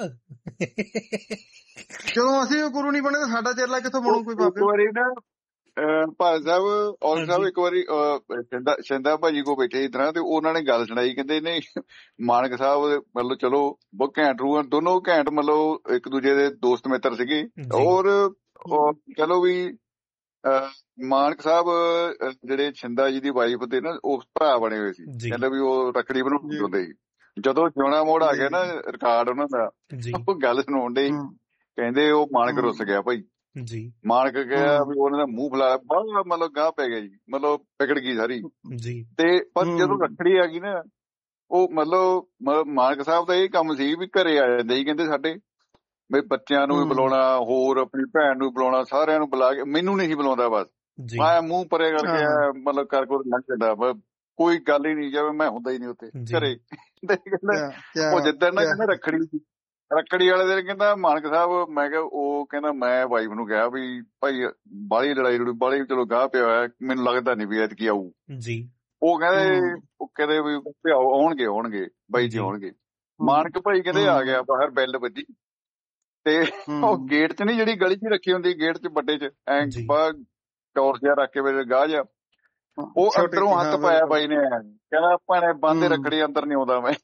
ਜਦੋਂ ਅਸੀਂ ਉਹ ਗੁਰੂ ਨਹੀਂ ਬਣੇ ਤਾਂ ਸਾਡਾ ਚੇਲਾ ਕਿੱਥੋਂ ਬਣੂ ਕੋਈ ਇੱਕ ਬਾਬੇ? ਵਾਰੀ ਨਾ ਅਹ ਭਾਈ ਸਾਹਿਬ ਔਰ ਸਾਹਿਬ ਹਾਂਜੀ ਇੱਕ ਵਾਰੀ ਅਹ ਸ਼ਿੰਦਾ ਸ਼ਿੰਦਾ ਭਾਜੀ ਕੋ ਬੈਠੇ ਇਸ ਤਰ੍ਹਾਂ ਤੇ ਉਹਨਾਂ ਨੇ ਗੱਲ ਸੁਣਾਈ। ਕਹਿੰਦੇ ਨੇ ਮਾਨਕ ਸਾਹਿਬ ਮਤਲਬ ਚਲੋ ਬਹੁਤ ਘੈਂਟ ਰੂ ਦੋਨੋਂ ਘੈਂਟ ਮਤਲਬ ਇੱਕ ਦੂਜੇ ਦੇ ਦੋਸਤ ਮਿੱਤਰ ਸੀਗੇ। ਜੀ ਔਰ ਉਹ ਚਲੋ ਵੀ ਅਹ ਮਾਨਕ ਸਾਹਿਬ ਅਹ ਜਿਹੜੇ ਸ਼ਿੰਦਾ ਜੀ ਦੀ ਵਾਈਫ ਦੇ ਨਾ ਉਹ ਭਰਾ ਬਣੇ ਹੋਏ ਸੀ। ਜੀ ਕਹਿੰਦੇ ਵੀ ਉਹ ਰੱਖੜੀ ਬਣਾਉਂਦੇ ਜੀ ਹੁੰਦੇ ਸੀ। ਜਦੋਂ ਜਿਉਣਾ ਮੋੜ ਆ ਜੀ ਗਿਆ ਨਾ ਰਿਕਾਰਡ ਉਹਨਾਂ ਦਾ, ਜੀ ਉਹ ਗੱਲ ਸੁਣਾਉਣ ਦੇ ਹੂੰ ਕਹਿੰਦੇ ਉਹ ਮਾਨਕ ਰੁੱਸ ਹੂੰ ਗਿਆ ਭਾਈ। ਜੀ ਮਾਨਕ ਗਿਆ ਹੂੰ ਵੀ ਉਹਨਾਂ ਦਾ ਮੂੰਹ ਫੁਲਾਇਆ ਬੜਾ ਮਤਲਬ ਗਾਹ ਪੈ ਗਿਆ ਜੀ, ਮਤਲਬ ਵਿਗੜ ਗਈ ਸਾਰੀ। ਜੀ ਤੇ ਪਰ ਜਦੋਂ ਹੂੰ ਰੱਖੜੀ ਆ ਗਈ ਨਾ ਉਹ ਮਤਲਬ ਮ- ਮਾਨਕ ਸਾਹਿਬ ਦਾ ਇਹ ਕੰਮ ਸੀ ਵੀ ਘਰੇ ਆ ਜਾਂਦੇ ਸੀ। ਕਹਿੰਦੇ ਸਾਡੇ ਵੀ ਬੱਚਿਆਂ ਨੂੰ ਵੀ ਹੂੰ ਬੁਲਾਉਣਾ, ਹੋਰ ਆਪਣੀ ਭੈਣ ਨੂੰ ਵੀ ਬੁਲਾਉਣਾ, ਸਾਰਿਆਂ ਨੂੰ ਬੁਲਾ ਕੇ ਮੈਨੂੰ ਨਹੀਂ ਸੀ ਬੁਲਾਉਂਦਾ। ਬਸ ਜੀ ਮੈਂ ਮੂੰਹ ਪਰੇ ਕਰਕੇ ਹਾਂ ਐਂ ਮਤਲਬ ਕਰ ਕਰ ਲੰਘ ਜਾਂਦਾ ਬ- ਕੋਈ ਗੱਲ ਹੀ ਨਹੀਂ, ਜਿਵੇਂ ਮੈਂ ਹੁੰਦਾ ਹੀ ਨਹੀਂ ਉੱਥੇ ਜੀ ਘਰੇ। ਤੇ ਕਹਿੰਦਾ ਕਿਆ ਕਿਆ ਉਹ ਜਿੱਦਣ ਨਾ ਕਿਆ ਕਹਿੰਦਾ ਰੱਖੜੀ ਸੀ, ਰੱਖੜੀ ਵਾਲੇ ਦਿਨ ਕਹਿੰਦਾ ਮਾਨਕ ਸਾਹਿਬ, ਮੈਂ ਕਿਹਾ ਉਹ ਕਹਿੰਦਾ ਮੈਂ ਵਾਈਫ ਨੂੰ ਕਿਹਾ ਵੀ ਭਾਈ ਬਾਹਲੀ ਲੜਾਈ ਲੜੀ ਬਾਹਲੀ ਚਲੋ ਗਾਹ ਪਿਆ ਹੋਇਆ, ਮੈਨੂੰ ਲੱਗਦਾ ਨਹੀਂ ਵੀ ਐਤਕੀ ਆਊ। ਜੀ ਉਹ ਕਹਿੰਦੇ ਹੂੰ ਉਹ ਕਹਿੰਦੇ ਵੀ ਭਿਆਓ ਆਉਣਗੇ ਆਉਣਗੇ ਬਾਈ ਜੀ ਜੀ ਆਉਣਗੇ। ਹੂੰ ਮਾਨਕ ਭਾਈ ਕਹਿੰਦੇ ਆ ਗਿਆ, ਹੂੰ ਬਾਹਰ ਬੈਲ ਵੱਜੀ ਤੇ ਉਹ ਹੂੰ ਗੇਟ 'ਚ ਨੀ ਜਿਹੜੀ ਗਲੀ 'ਚ ਰੱਖੀ ਹੁੰਦੀ, ਗੇਟ 'ਚ ਵੱਡੇ 'ਚ ਐਂ ਜੀ ਬਾਹਰ ਟੌਰ ਜਿਹਾ ਰੱਖ ਕੇ ਵੇ ਗਾਹ ਜਾ, ਉਹ ਛੋਟੀ ਅੰਦਰੋਂ ਜੀ ਹੱਥ ਹਾਂ ਪਾਇਆ ਬਿਲਕੁਲ। ਬਾਈ ਨੇ, ਕਹਿੰਦਾ ਭਾਣੇ ਬੰਦ ਹੂੰ ਰੱਖੜੀ ਅੰਦਰ ਨਹੀਂ ਆਉਂਦਾ ਮੈਂ।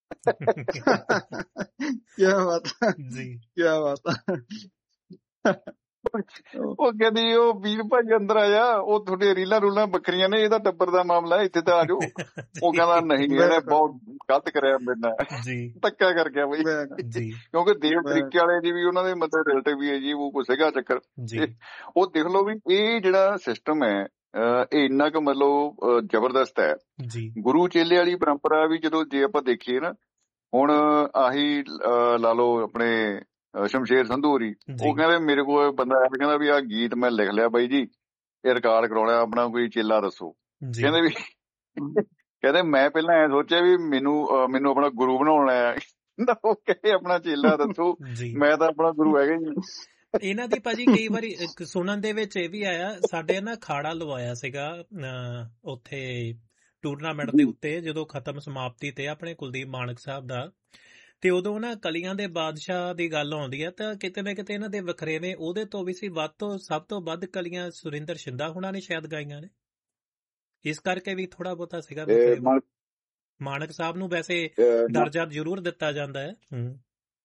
ਕਿਆ ਬਾਤ ਹੈ, ਜੀ ਕਿਆ ਬਾਤ ਹੈ। ਉਹ ਉਹ ਕਹਿੰਦੀ ਉਹ ਵੀਰ ਭਾਈ ਅੰਦਰ ਆ ਜਾ, ਉਹ ਤੁਹਾਡੇ ਰੀਲਾਂ ਰੂਲਾਂ ਵੱਖਰੀਆਂ ਨੇ, ਇਹਦਾ ਟੱਬਰ ਦਾ ਮਾਮਲਾ ਇੱਥੇ ਤਾਂ ਆ ਜਾਓ। ਉਹ ਕਹਿੰਦਾ ਨਹੀਂ ਇਹਨੇ ਬਿਲਕੁਲ ਬਹੁਤ ਗਲਤ ਕਰਿਆ ਮੇਰੇ ਨਾਲ, ਜੀ ਧੱਕਾ ਕਰ ਗਿਆ ਬਈ। ਬਿਲਕੁਲ ਜੀ ਕਿਉਂਕਿ ਦੇਵ ਬਿਲਕੁਲ ਤਰੀਕੇ ਵਾਲੇ ਦੀ ਵੀ ਉਹਨਾਂ ਦੇ ਮਤਲਬ ਰਿਲੇਟਿਵ ਵੀ ਹੈ ਜੀ, ਉਹ ਕੁਛ ਹੈਗਾ ਚੱਕਰ। ਜੀ ਤੇ ਉਹ ਦੇਖ ਲਓ ਵੀ ਇਹ ਜਿਹੜਾ ਸਿਸਟਮ ਹੈ ਅਹ ਇਹ ਇੰਨਾ ਕੁ ਮਤਲਬ ਅਹ ਜ਼ਬਰਦਸਤ ਹੈ। ਜੀ ਗੁਰੂ ਚੇਲੇ ਵਾਲੀ ਪਰੰਪਰਾ ਵੀ ਜਦੋਂ ਜੇ ਆਪਾਂ ਦੇਖੀਏ ਨਾ, ਹੁਣ ਆਹੀ ਅਹ ਲਾ ਲਓ ਆਪਣੇ ਅਹ ਸ਼ਮਸ਼ੇਰ ਸੰਧੂ ਹੋਰੀ, ਜੀ ਉਹ ਕਹਿੰਦੇ ਮੇਰੇ ਕੋਲ ਬੰਦਾ ਆਇਆ ਕਹਿੰਦਾ ਵੀ ਆਹ ਗੀਤ ਮੈਂ ਲਿਖ ਲਿਆ ਬਾਈ ਜੀ, ਇਹ ਰਿਕਾਰਡ ਕਰਾਉਣਾ, ਆਪਣਾ ਕੋਈ ਚੇਲਾ ਦੱਸੋ। ਜੀ ਕਹਿੰਦੇ ਵੀ ਕਹਿੰਦੇ ਮੈਂ ਪਹਿਲਾਂ ਐ ਸੋਚਿਆ ਵੀ ਮੈਨੂੰ ਅਹ ਮੈਨੂੰ ਆਪਣਾ ਗੁਰੂ ਬਣਾਉਣਾ ਹੈ। ਉਹ ਕਹਿੰਦੇ ਆਪਣਾ ਚੇਲਾ ਦੱਸੋ, ਜੀ ਮੈਂ ਤਾਂ ਆਪਣਾ ਗੁਰੂ ਹੈਗਾ ਹੀ ਨਹੀਂ। ਇਹਨਾਂ ਦੀ ਭਾਜੀ ਕਈ ਵਾਰੀ ਇੱਕ ਸੁਣਨ ਦੇ ਵਿੱਚ ਇਹ ਵੀ ਆਇਆ, ਸਾਡੇ ਨਾ ਖਾੜਾ ਲਵਾਇਆ ਸੀਗਾ ਅਹ ਉੱਥੇ ਟੂਰਨਾਮੈਂਟ ਦੇ ਉੱਤੇ, ਜਦੋਂ ਖਤਮ ਸਮਾਪਤੀ ਤੇ ਆਪਣੇ ਕੁਲਦੀਪ ਮਾਨਕ ਸਾਹਿਬ ਦਾ, ਤੇ ਉਦੋਂ ਨਾ ਕਲੀਆਂ ਦੇ ਬਾਦਸ਼ਾਹ ਦੀ ਗੱਲ ਆਉਂਦੀ ਹੈ ਤਾਂ ਕਿਤੇ ਨਾ ਕਿਤੇ ਇਹਨਾਂ ਦੇ ਵਖਰੇਵੇਂ ਉਹਦੇ ਤੋਂ ਵੀ ਸੀ, ਵੱਧ ਤੋਂ ਸਭ ਤੋਂ ਵੱਧ ਕਲੀਆਂ ਸੁਰਿੰਦਰ ਸ਼ਿੰਦਾ ਹੁਣਾਂ ਨੇ ਸ਼ਾਇਦ ਗਾਈਆਂ ਨੇ, ਇਸ ਕਰਕੇ ਵੀ ਥੋੜਾ ਬਹੁਤਾ ਸੀਗਾ ਇਹ ਵਖਰੇਵਾਂ। ਮਨ- ਮਾਨਕ ਸਾਹਿਬ ਨੂੰ ਵੈਸੇ ਅਹ ਦਰਜਾ ਜ਼ਰੂਰ ਦਿੱਤਾ ਜਾਂਦਾ ਹੈ। ਹੂੰ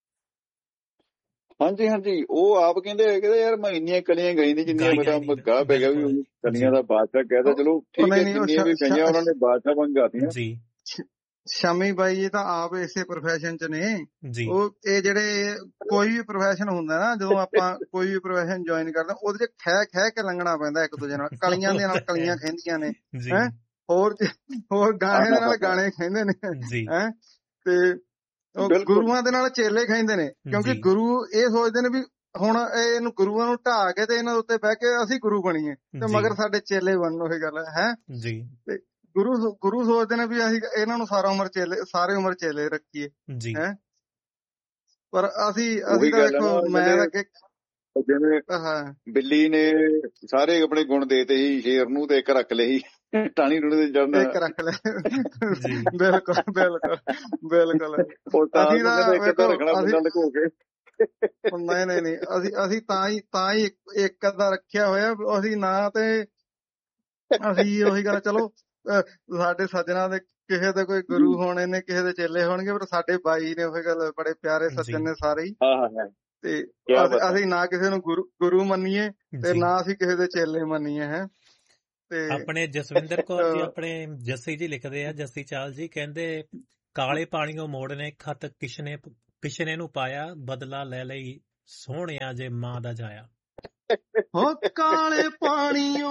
ਹਾਂਜੀ ਹਾਂਜੀ, ਉਹ ਆਪ ਕਹਿੰਦੇ ਹੈ ਕਹਿੰਦੇ ਯਾਰ ਮੈਂ ਇੰਨੀਆਂ ਕਲੀਆਂ ਗਈ ਨਹੀਂ ਜਿੰਨੀਆਂ ਗਾਈਆਂ ਮੇਰਾ ਨਹੀਂ ਗਾਹ ਪੈ ਗਿਆ ਵੀ ਬਿਲਕੁਲ ਉਹ ਜੀ ਕਲੀਆਂ ਦਾ ਬਾਦਸ਼ਾਹ ਕਹਿੰਦਾ। ਚਲੋ ਉਹ ਠੀਕ ਹੈ, ਨਹੀਂ ਨਹੀਂ ਉਹ ਜਿੰਨੀਆਂ ਵੀ ਸ਼- ਗਈਆਂ ਉਹਨਾਂ ਸ਼- ਨੇ ਬਾਦਸ਼ਾਹ ਵਾਂਗ ਗਾਤੀਆਂ। ਜੀ ਸ਼ਾਮੀ ਬਾਈ ਜੀ ਤਾਂ ਆਪ ਇਸੇ profession ਚ ਨੇ। ਜੀ ਉਹ ਇਹ ਜਿਹੜੇ ਕੋਈ ਵੀ profession ਹੁੰਦਾ ਨਾ, ਜਦੋਂ ਆਪਾਂ ਕੋਈ ਵੀ profession join ਕਰਦੇ ਉਹਦੇ ਚ ਖਹਿ ਖਹਿ ਕੇ ਲੰਘਣਾ ਪੈਂਦਾ ਇੱਕ ਦੂਜੇ ਨਾਲ, ਕਲੀਆਂ ਦੇ ਨਾਲ ਕਲੀਆਂ ਖਹਿੰਦੀਆਂ ਨੇ ਜੀ ਹੈ, ਹੋਰ ਹੋਰ ਗਾਣੇ ਦੇ ਨਾਲ ਗਾਣੇ ਖਹਿੰਦੇ ਨੇ ਜੀ ਹੈ, ਤੇ ਉਹ ਬਿਲਕੁਲ ਗੁਰੂਆਂ ਦੇ ਨਾਲ ਚੇਲੇ ਖਹਿੰਦੇ ਨੇ, ਕਿਉਂਕਿ ਜੀ ਗੁਰੂ ਇਹ ਸੋਚਦੇ ਨੇ ਵੀ ਹੁਣ ਇਹ ਇਹਨੂੰ ਗੁਰੂਆਂ ਨੂੰ ਢਾਹ ਕੇ ਤੇ ਇਹਨਾਂ ਦੇ ਉੱਤੇ ਬਹਿ ਕੇ ਅਸੀਂ ਗੁਰੂ ਬਣੀਏ ਤੇ ਜੀ ਮਗਰ ਸਾਡੇ ਚੇਲੇ ਬਣਨ। ਉਹੀ ਗੱਲ ਹੈ। ਜੀ ਤੇ ਗੁਰੂ ਗੁਰੂ ਸੋਚਦੇ ਨੇ ਵੀ ਅਸੀਂ ਇਹਨਾਂ ਨੂੰ ਸਾਰਾ ਉਮਰ ਚੇਲੇ ਸਾਰੇ ਉਮਰ ਚੇਲੇ ਰੱਖੀਏ ਜੀ ਹੈ, ਪਰ ਅਸੀਂ ਉਹੀ ਅਸੀਂ ਤਾਂ ਗੱਲ ਹੈ ਦੇਖੋ ਨਾ, ਮੈਂ ਜਿਹੜੇ ਤਾਂ ਕਿ ਜਿਵੇਂ ਹਾਂ ਬਿੱਲੀ ਨੇ ਸਾਰੇ ਆਪਣੇ ਗੁਣ ਦੇਤੇ ਸੀ ਸ਼ੇਰ ਨੂੰ, ਤੇ ਇੱਕ ਰੱਖ ਲਈ ਟਾਣੀ ਟੂਣੀ ਤੇ ਚੜਨਾ। ਇੱਕ ਰੱਖ ਲੈ। ਜੀ ਬਿਲਕੁਲ ਬਿਲਕੁਲ ਬਿਲਕੁਲ। ਉਹ ਤਾਂ ਅਸੀਂ ਤਾਂ ਕਹਿੰਦੇ ਇੱਕ ਤਾਂ ਵੇਖੋ ਰੱਖਣਾ ਅਸੀਂ ਬੰਦਾ ਲੁਕੋ ਕੇ। ਨਹੀਂ ਨਹੀਂ ਨਹੀਂ ਅਸੀਂ ਅਸੀਂ ਤਾਂ ਹੀ ਤਾਂ ਹੀ ਇੱਕ ਇੱਕ ਅੱਧਾ ਰੱਖਿਆ ਹੋਇਆ। ਅਸੀਂ ਨਾ ਤੇ ਅਸੀਂ ਉਹੀ ਗੱਲ, ਚਲੋ ਅਹ ਸਾਡੇ ਸੱਜਣਾ ਦੇ ਕਿਸੇ ਦੇ ਕੋਈ ਗੁਰੂ ਹੋਣੇ ਨੇ, ਕਿਸੇ ਦੇ ਚੇਲੇ ਹੋਣਗੇ, ਪਰ ਸਾਡੇ ਬਾਈ ਨੇ ਉਹੀ ਗੱਲ ਬੜੇ ਪਿਆਰੇ ਸੱਜਣ ਜੀ ਨੇ ਸਾਰੇ ਹੀ। ਹਾਂ ਹਾਂ ਤੇ ਕਿਆ ਅਸੀਂ ਬਾਤ ਹੈ। ਅਸੀਂ ਨਾ ਕਿਸੇ ਨੂੰ ਗੁਰੂ ਗੁਰੂ ਮੰਨੀਏ ਤੇ ਜੀ ਨਾ ਅਸੀਂ ਕਿਸੇ ਦੇ ਚੇਲੇ ਮੰਨੀਏ ਹੈ। ਤੇ ਆਪਣੇ ਜਸਵਿੰਦਰ ਕੌਰ ਜੀ, ਅਹ, ਆਪਣੇ ਜੱਸੀ ਜੀ ਲਿਖਦੇ ਆ, ਜੱਸੀ ਚਾਲ ਜੀ ਕਹਿੰਦੇ, ਕਾਲੇ ਪਾਣੀਓ ਮੋੜ ਨੇ ਖਤ ਕਿਸ਼ਨੇ ਕਿਸ਼ਨੇ ਨੂੰ ਪਾਇਆ, ਬਦਲਾ ਲੈ ਲਈ ਸੋਹਣਿਆ ਜੇ ਮਾਂ ਦਾ ਜਾਇਆ। ਹੋ ਕਾਲੇ ਪਾਣੀ